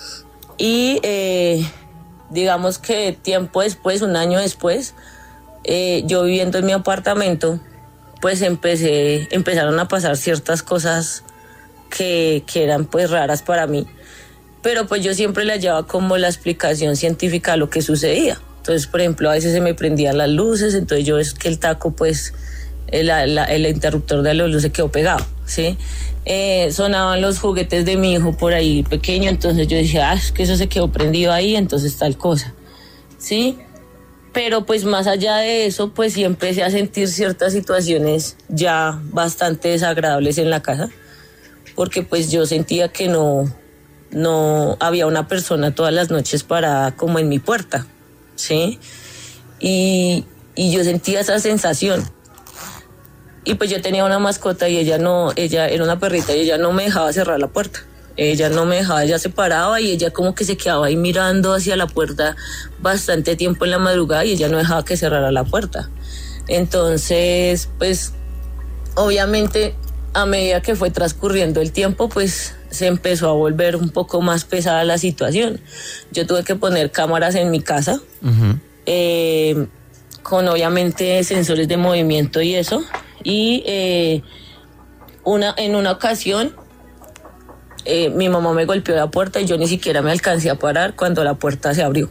y eh, digamos que tiempo después, un año después, eh, yo viviendo en mi apartamento, pues empecé, empezaron a pasar ciertas cosas que, que eran pues raras para mí. Pero pues yo siempre le hallaba como la explicación científica a lo que sucedía. Entonces, por ejemplo, a veces se me prendían las luces, entonces yo es que el taco, pues, el, la, el interruptor de la luz se quedó pegado, ¿sí? Eh, sonaban los juguetes de mi hijo por ahí pequeño, entonces yo decía, ah, es que eso se quedó prendido ahí, entonces tal cosa, ¿sí? Pero pues más allá de eso, pues sí empecé a sentir ciertas situaciones ya bastante desagradables en la casa, porque pues yo sentía que no... no había una persona todas las noches parada como en mi puerta, ¿sí? Y, y yo sentía esa sensación. Y pues yo tenía una mascota y ella no, ella era una perrita y ella no me dejaba cerrar la puerta. Ella no me dejaba, ella se paraba y ella como que se quedaba ahí mirando hacia la puerta bastante tiempo en la madrugada y ella no dejaba que cerrara la puerta. Entonces, pues, obviamente, a medida que fue transcurriendo el tiempo, pues se empezó a volver un poco más pesada la situación. Yo tuve que poner cámaras en mi casa, uh-huh. eh, con obviamente sensores de movimiento y eso. Y eh, una, en una ocasión, eh, mi mamá me golpeó la puerta y yo ni siquiera me alcancé a parar cuando la puerta se abrió.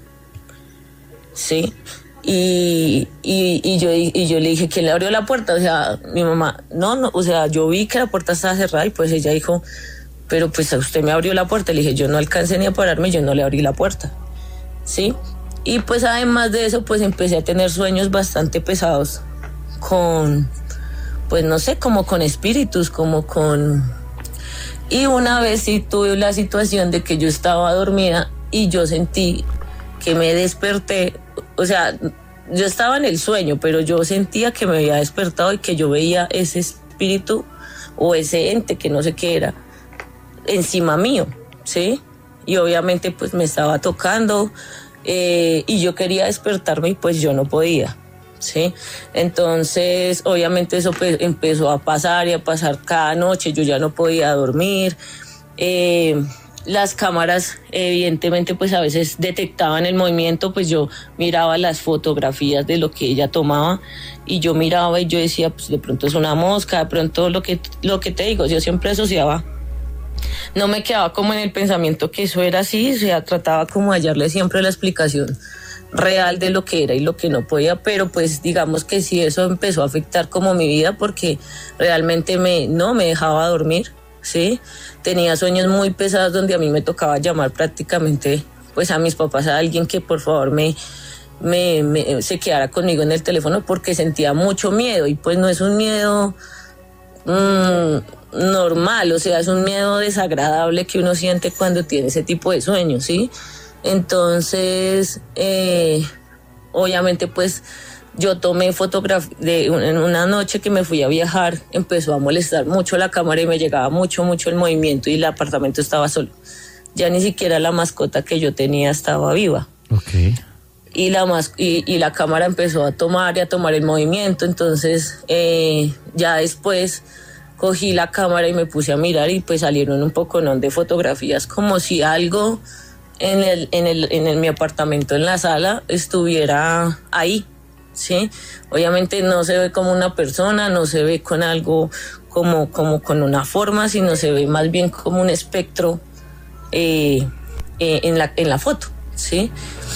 Sí. Y, y, y, yo, y yo le dije, ¿quién le abrió la puerta? O sea, mi mamá, no, no, o sea, yo vi que la puerta estaba cerrada y pues ella dijo, pero pues usted me abrió la puerta. Le dije, yo no alcancé ni a pararme, yo no le abrí la puerta, ¿sí? Y pues además de eso, pues empecé a tener sueños bastante pesados con, pues no sé, como con espíritus, como con... Y una vez sí tuve la situación de que yo estaba dormida y yo sentí que me desperté, o sea, yo estaba en el sueño, pero yo sentía que me había despertado y que yo veía ese espíritu o ese ente que no sé qué era encima mío, ¿sí? Y obviamente pues me estaba tocando eh, y yo quería despertarme y pues yo no podía, ¿sí? Entonces obviamente eso pues empezó a pasar y a pasar cada noche, yo ya no podía dormir, eh, las cámaras evidentemente pues a veces detectaban el movimiento, pues yo miraba las fotografías de lo que ella tomaba y yo miraba y yo decía, pues de pronto es una mosca, de pronto lo que, lo que te digo, yo siempre asociaba, no me quedaba como en el pensamiento que eso era así, o sea, trataba como de hallarle siempre la explicación real de lo que era y lo que no podía, pero pues digamos que sí, eso empezó a afectar como mi vida porque realmente me, no me dejaba dormir. Sí, tenía sueños muy pesados donde a mí me tocaba llamar prácticamente pues a mis papás, a alguien que por favor me, me, me se quedara conmigo en el teléfono porque sentía mucho miedo y pues no es un miedo mmm, normal, o sea, es un miedo desagradable que uno siente cuando tiene ese tipo de sueños, ¿sí? Entonces, eh, obviamente pues yo tomé fotografía de en una noche que me fui a viajar, empezó a molestar mucho la cámara y me llegaba mucho, mucho el movimiento y el apartamento estaba solo. Ya ni siquiera la mascota que yo tenía estaba viva. Okay. Y la, mas- y, y la cámara empezó a tomar y a tomar el movimiento, entonces eh, ya después cogí la cámara y me puse a mirar y pues salieron un poco ¿no? de fotografías como si algo en, el, en, el, en el, mi apartamento, en la sala, estuviera ahí. Sí, obviamente no se ve como una persona, no se ve con algo como, como con una forma, sino se ve más bien como un espectro eh, eh, en, la, en la foto, ¿sí?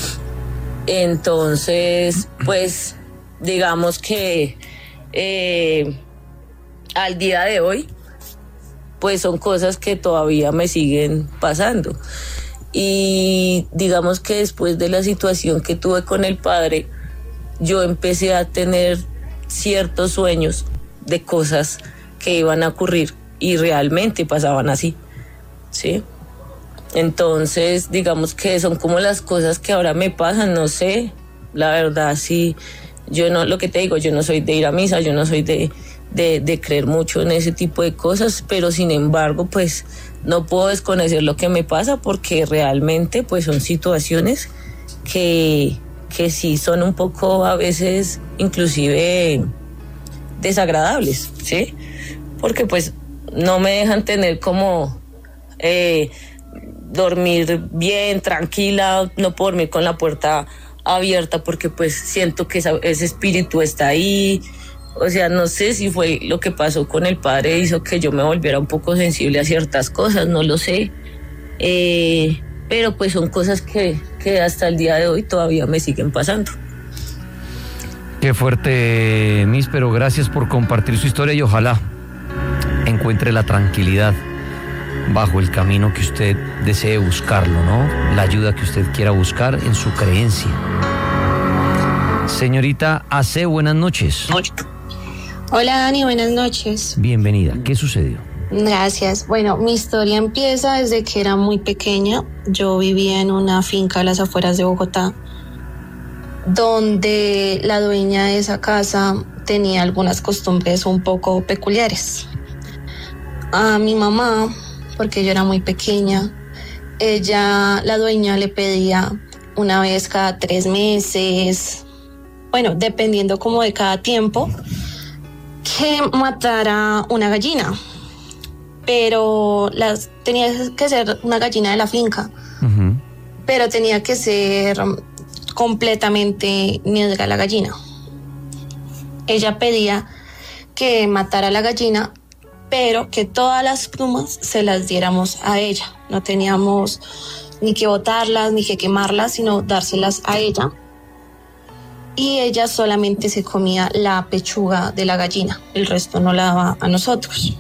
Entonces, pues, digamos que eh, al día de hoy, pues son cosas que todavía me siguen pasando. Y digamos que después de la situación que tuve con el padre, yo empecé a tener ciertos sueños de cosas que iban a ocurrir y realmente pasaban así, ¿sí? Entonces, digamos que son como las cosas que ahora me pasan, no sé, la verdad, sí, yo no, lo que te digo, yo no soy de ir a misa, yo no soy de, de, de creer mucho en ese tipo de cosas, pero sin embargo, pues, no puedo desconocer lo que me pasa porque realmente, pues, son situaciones que... que sí son un poco a veces inclusive desagradables, ¿sí? Porque pues no me dejan tener como eh, dormir bien, tranquila, no puedo dormir con la puerta abierta porque pues siento que esa, ese espíritu está ahí, o sea, no sé si fue lo que pasó con el padre, hizo que yo me volviera un poco sensible a ciertas cosas, no lo sé, eh... pero pues son cosas que, que hasta el día de hoy todavía me siguen pasando. Qué fuerte, Miss, pero gracias por compartir su historia y ojalá encuentre la tranquilidad bajo el camino que usted desee buscarlo, ¿no? La ayuda que usted quiera buscar en su creencia. Señorita A C, buenas noches. Hola Dani, buenas noches. Bienvenida, ¿qué sucedió? Gracias. Bueno, mi historia empieza desde que era muy pequeña. Yo vivía en una finca a las afueras de Bogotá, donde la dueña de esa casa tenía algunas costumbres un poco peculiares. A mi mamá, porque yo era muy pequeña, ella, la dueña le pedía una vez cada tres meses, bueno, dependiendo como de cada tiempo, que matara una gallina. Pero las, tenía que ser una gallina de la finca, uh-huh. pero tenía que ser completamente negra la gallina. Ella pedía que matara la gallina, pero que todas las plumas se las diéramos a ella. No teníamos ni que botarlas, ni que quemarlas, sino dárselas a ella. Y ella solamente se comía la pechuga de la gallina, el resto no la daba a nosotros.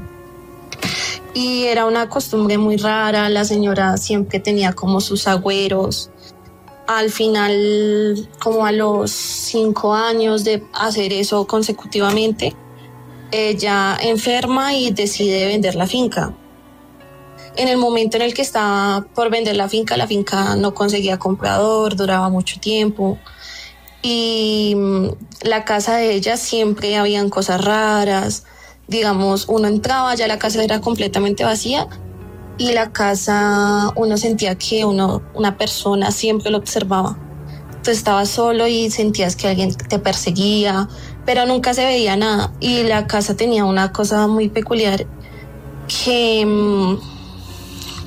Y era una costumbre muy rara, la señora siempre tenía como sus agüeros. Al final, como a los cinco años de hacer eso consecutivamente, ella enferma y decide vender la finca. En el momento en el que estaba por vender la finca, la finca no conseguía comprador, duraba mucho tiempo. Y la casa de ella siempre habían cosas raras. Digamos, uno entraba, ya la casa era completamente vacía y la casa, uno sentía que uno, una persona siempre lo observaba. Tú estabas solo y sentías que alguien te perseguía, pero nunca se veía nada. Y la casa tenía una cosa muy peculiar que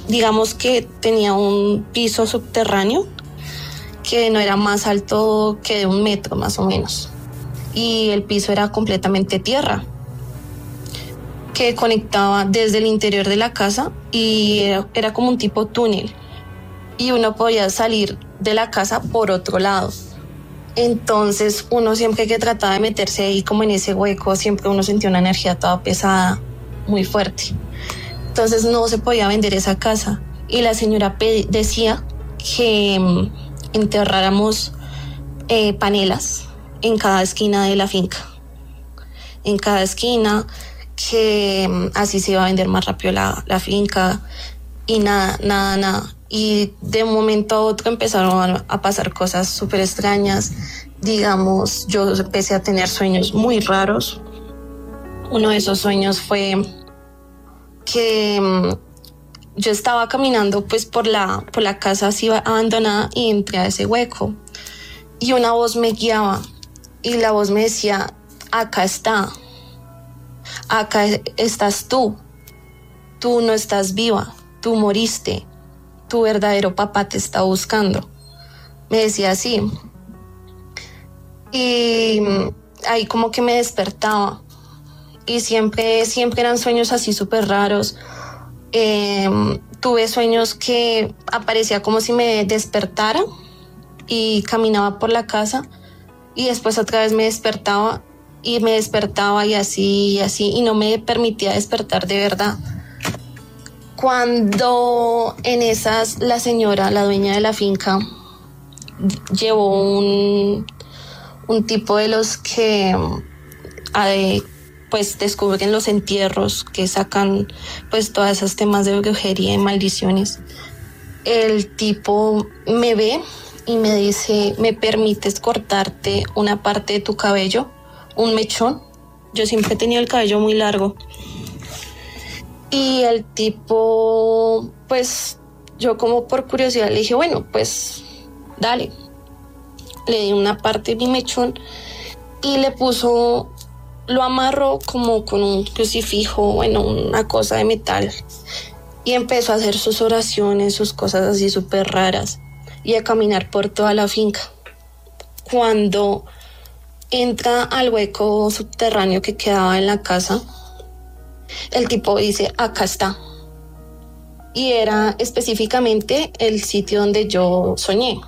digamos que tenía un piso subterráneo que no era más alto que de un metro más o menos. Y el piso era completamente tierra, que conectaba desde el interior de la casa y era, era como un tipo túnel. Y uno podía salir de la casa por otro lado. Entonces uno siempre que trataba de meterse ahí como en ese hueco, siempre uno sentía una energía toda pesada, muy fuerte. Entonces no se podía vender esa casa. Y la señora pe- decía que um, enterráramos eh, panelas en cada esquina de la finca. En cada esquina, que um, así se iba a vender más rápido la, la finca. Y nada, nada, nada. Y de un momento a otro empezaron a pasar cosas súper extrañas. Digamos, yo empecé a tener sueños muy raros. Uno de esos sueños fue que um, yo estaba caminando pues por la, por la casa así abandonada y entré a ese hueco. Y una voz me guiaba y la voz me decía, acá está, acá estás tú, tú no estás viva, tú moriste. Tu verdadero papá te está buscando. Me decía así. Y ahí como que me despertaba. Y siempre, siempre eran sueños así súper raros. Eh, tuve sueños que aparecía como si me despertara y caminaba por la casa. Y después otra vez me despertaba y me despertaba y así y así. Y no me permitía despertar de verdad. Cuando en esas la señora, la dueña de la finca, llevó un, un tipo de los que eh, pues descubren los entierros, que sacan pues todas esos temas de brujería y maldiciones, el tipo me ve y me dice, ¿me permites cortarte una parte de tu cabello? Un mechón. Yo siempre he tenido el cabello muy largo. Y el tipo, pues, yo como por curiosidad le dije, bueno, pues, dale. Le di una parte de mi mechón y le puso, lo amarró como con un crucifijo, bueno, una cosa de metal. Y empezó a hacer sus oraciones, sus cosas así súper raras y a caminar por toda la finca. Cuando entra al hueco subterráneo que quedaba en la casa, el tipo dice, acá está. Y era específicamente el sitio donde yo soñé.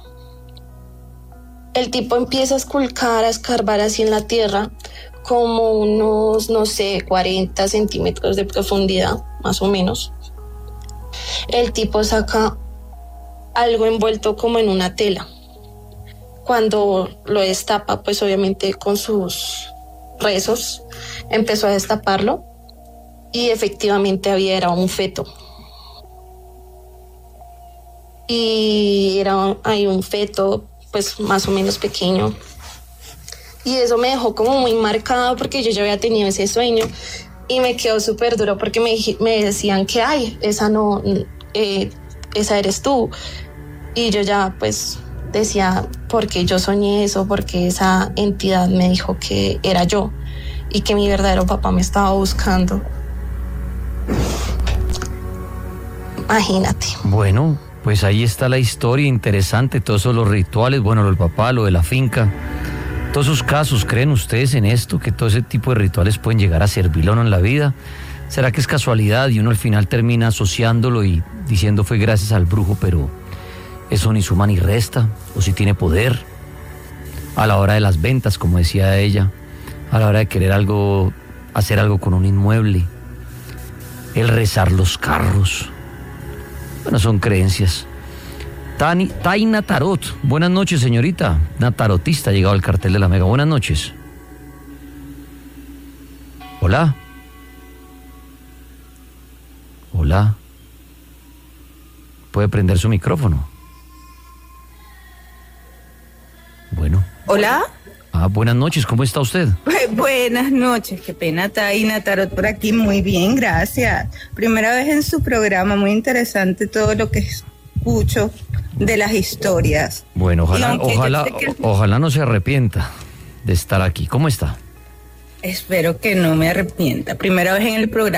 El tipo empieza a esculcar, a escarbar así en la tierra, como unos, no sé, cuarenta centímetros de profundidad, más o menos. El tipo saca algo envuelto como en una tela. Cuando lo destapa, pues obviamente con sus rezos, empezó a destaparlo. Y efectivamente había, era un feto. Y era ahí un feto, pues más o menos pequeño. Y eso me dejó como muy marcado porque yo ya había tenido ese sueño. Y me quedó súper duro porque me, me decían que, ay, esa no, eh, esa eres tú. Y yo ya pues decía, ¿por qué yo soñé eso? Porque esa entidad me dijo que era yo y que mi verdadero papá me estaba buscando. Imagínate. Bueno, pues ahí está la historia interesante, todos esos los rituales, bueno, lo del papá, lo de la finca, todos esos casos. ¿Creen ustedes en esto? Que todo ese tipo de rituales pueden llegar a servirle a uno en la vida. ¿Será que es casualidad y uno al final termina asociándolo y diciendo fue gracias al brujo, pero eso ni suma ni resta? ¿O si tiene poder? A la hora de las ventas, como decía ella, a la hora de querer algo, hacer algo con un inmueble, el rezar los carros. Bueno, son creencias. Tani, Taina Tarot. Buenas noches, señorita. Una tarotista ha llegado al cartel de la Mega. Buenas noches. Hola. Hola. ¿Puede prender su micrófono? Bueno. Hola. Ah, buenas noches, ¿cómo está usted? Buenas noches, qué pena, Taina Tarot por aquí, muy bien, gracias. Primera vez en su programa, muy interesante todo lo que escucho de las historias. Bueno, ojalá, ojalá, que... ojalá no se arrepienta de estar aquí. ¿Cómo está? Espero que no me arrepienta. Primera vez en el programa.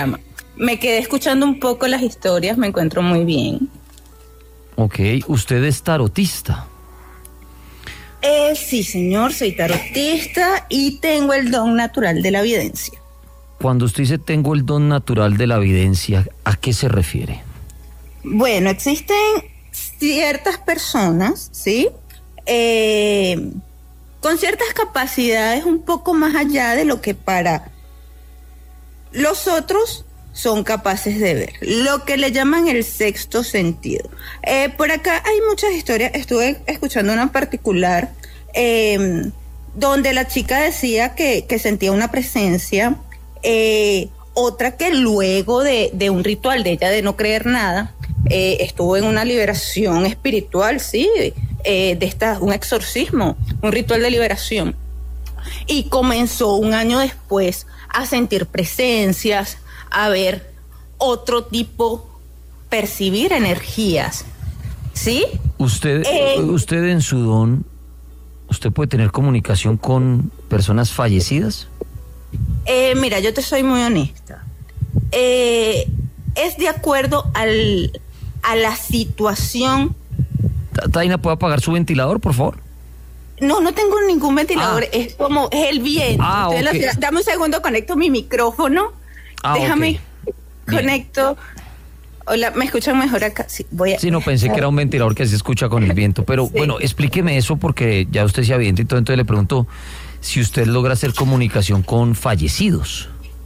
me quedé escuchando un poco las historias, me encuentro muy bien. Ok, ¿usted es tarotista? Eh, sí, señor, soy tarotista y tengo el don natural de la evidencia. Cuando usted dice tengo el don natural de la evidencia, ¿a qué se refiere? Bueno, existen ciertas personas, ¿sí? Eh, con ciertas capacidades un poco más allá de lo que para los otros son capaces de ver, lo que le llaman el sexto sentido. Eh, por acá hay muchas historias, estuve escuchando una en particular eh, donde la chica decía que, que sentía una presencia, eh, otra que luego de, de un ritual de ella de no creer nada, eh, estuvo en una liberación espiritual, sí, eh, de esta, un exorcismo, un ritual de liberación, y comenzó un año después a sentir presencias, a ver otro tipo, percibir energías, ¿sí? Usted, Eh, usted en su don, ¿usted puede tener comunicación con personas fallecidas? Eh, mira, yo te soy muy honesta. Eh, es de acuerdo al, a la situación. Ta- Taina, ¿puede apagar su ventilador, por favor? No, no tengo ningún ventilador, Ah. es como, es el viento. Ah, Estoy en la ok. ciudad. Dame un segundo, conecto mi micrófono. Ah, Déjame, ok. conecto. Hola, ¿me escuchan mejor acá? Sí, voy a... Sí, no, pensé que era un ventilador que se escucha con el viento, pero Sí. bueno, explíqueme eso porque ya usted se avienta y todo, entonces le pregunto si usted logra hacer comunicación con fallecidos.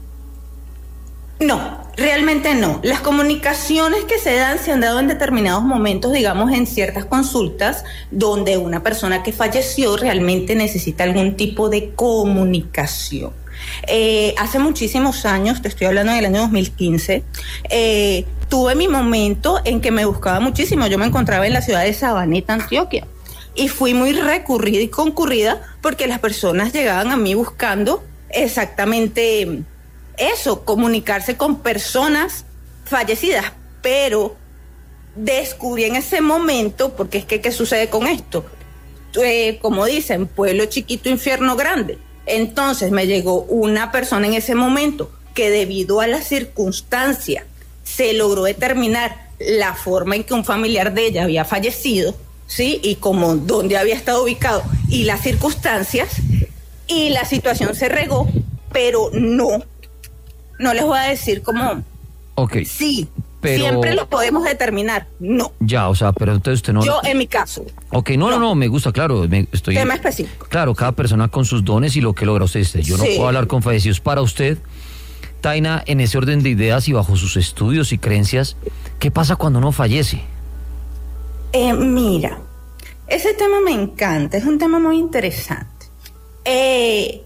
No, realmente no. Las comunicaciones que se dan se han dado en determinados momentos, digamos, en ciertas consultas, donde una persona que falleció realmente necesita algún tipo de comunicación. Eh, hace muchísimos años, te estoy hablando del año dos mil quince, eh, tuve mi momento en que me buscaba muchísimo. Yo me encontraba en la ciudad de Sabaneta, Antioquia, y fui muy recurrida y concurrida porque las personas llegaban a mí buscando exactamente eso, comunicarse con personas fallecidas, pero descubrí en ese momento, porque es que, ¿qué sucede con esto? Eh, como dicen, pueblo chiquito, infierno grande. Entonces me llegó una persona en ese momento que debido a la circunstancia se logró determinar la forma en que un familiar de ella había fallecido, ¿sí? Y como dónde había estado ubicado y las circunstancias, y la situación se regó, pero no, no les voy a decir cómo, Ok. sí, Pero- siempre lo podemos determinar, no. Ya, o sea, pero entonces usted no... Yo en mi caso, Ok, no, no, no, me gusta, claro, me, estoy... tema específico. Claro, cada persona con sus dones y lo que logra usted. Yo no Sí. puedo hablar con fallecidos. Para usted, Taina, en ese orden de ideas y bajo sus estudios y creencias, ¿qué pasa cuando uno fallece? Eh, mira, ese tema me encanta, es un tema muy interesante. Eh,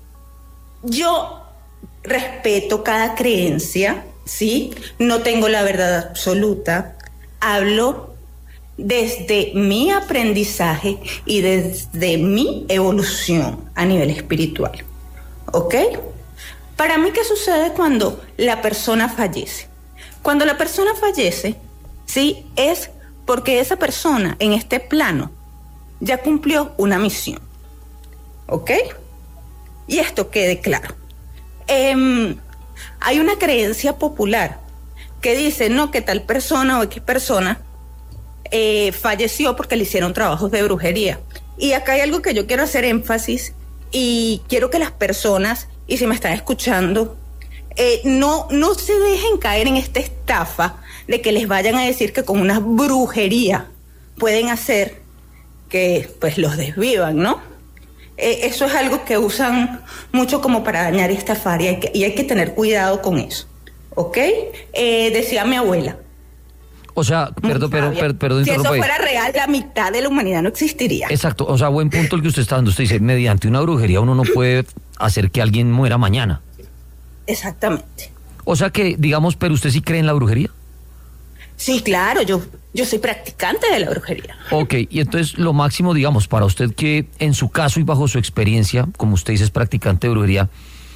yo respeto cada creencia, ¿sí? No tengo la verdad absoluta. Hablo desde mi aprendizaje y desde mi evolución a nivel espiritual, ¿ok? Para mí, ¿qué sucede cuando la persona fallece? Cuando la persona fallece, ¿sí? Es porque esa persona en este plano ya cumplió una misión, ¿ok? Y esto quede claro. Eh, hay una creencia popular que dice, no, que tal persona o X persona eh, falleció porque le hicieron trabajos de brujería. Y acá hay algo que yo quiero hacer énfasis y quiero que las personas, y si me están escuchando, eh, no, no se dejen caer en esta estafa de que les vayan a decir que con una brujería pueden hacer que pues los desvivan, ¿no? Eh, eso es algo que usan mucho como para dañar y estafar, y hay que, y hay que tener cuidado con eso, ¿ok? Eh, decía mi abuela. O sea, perdón, pero, sabia, per- perdón, si eso interrumpo ahí. fuera real, la mitad de la humanidad no existiría. Exacto, o sea, buen punto el que usted está dando. Usted dice, mediante una brujería uno no puede hacer que alguien muera mañana. Exactamente. O sea que, digamos, pero usted sí cree en la brujería. Sí, claro, yo, yo soy practicante de la brujería. Ok, y entonces lo máximo, digamos, para usted que en su caso y bajo su experiencia, como usted dice, es practicante de brujería,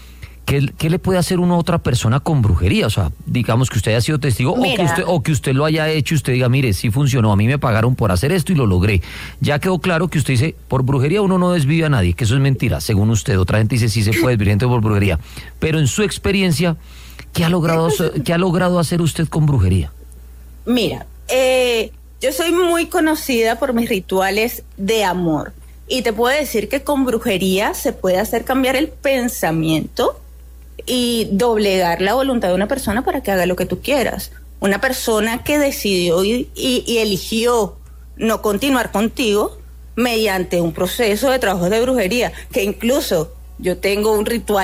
¿qué, qué le puede hacer uno a otra persona con brujería? O sea, digamos que usted haya sido testigo o que, usted, o que usted lo haya hecho y usted diga, mire, sí funcionó, a mí me pagaron por hacer esto y lo logré. Ya quedó claro que usted dice, por brujería uno no desvive a nadie, que eso es mentira, según usted. Otra gente dice, sí se puede desvivir gente por brujería. Pero en su experiencia, ¿qué ha logrado, qué ha logrado hacer usted con brujería? Mira, eh, yo soy muy conocida por mis rituales de amor. Y te puedo decir que con brujería se puede hacer cambiar el pensamiento y doblegar la voluntad de una persona para que haga lo que tú quieras. Una persona que decidió y, y, y eligió no continuar contigo mediante un proceso de trabajo de brujería, que incluso yo tengo un ritual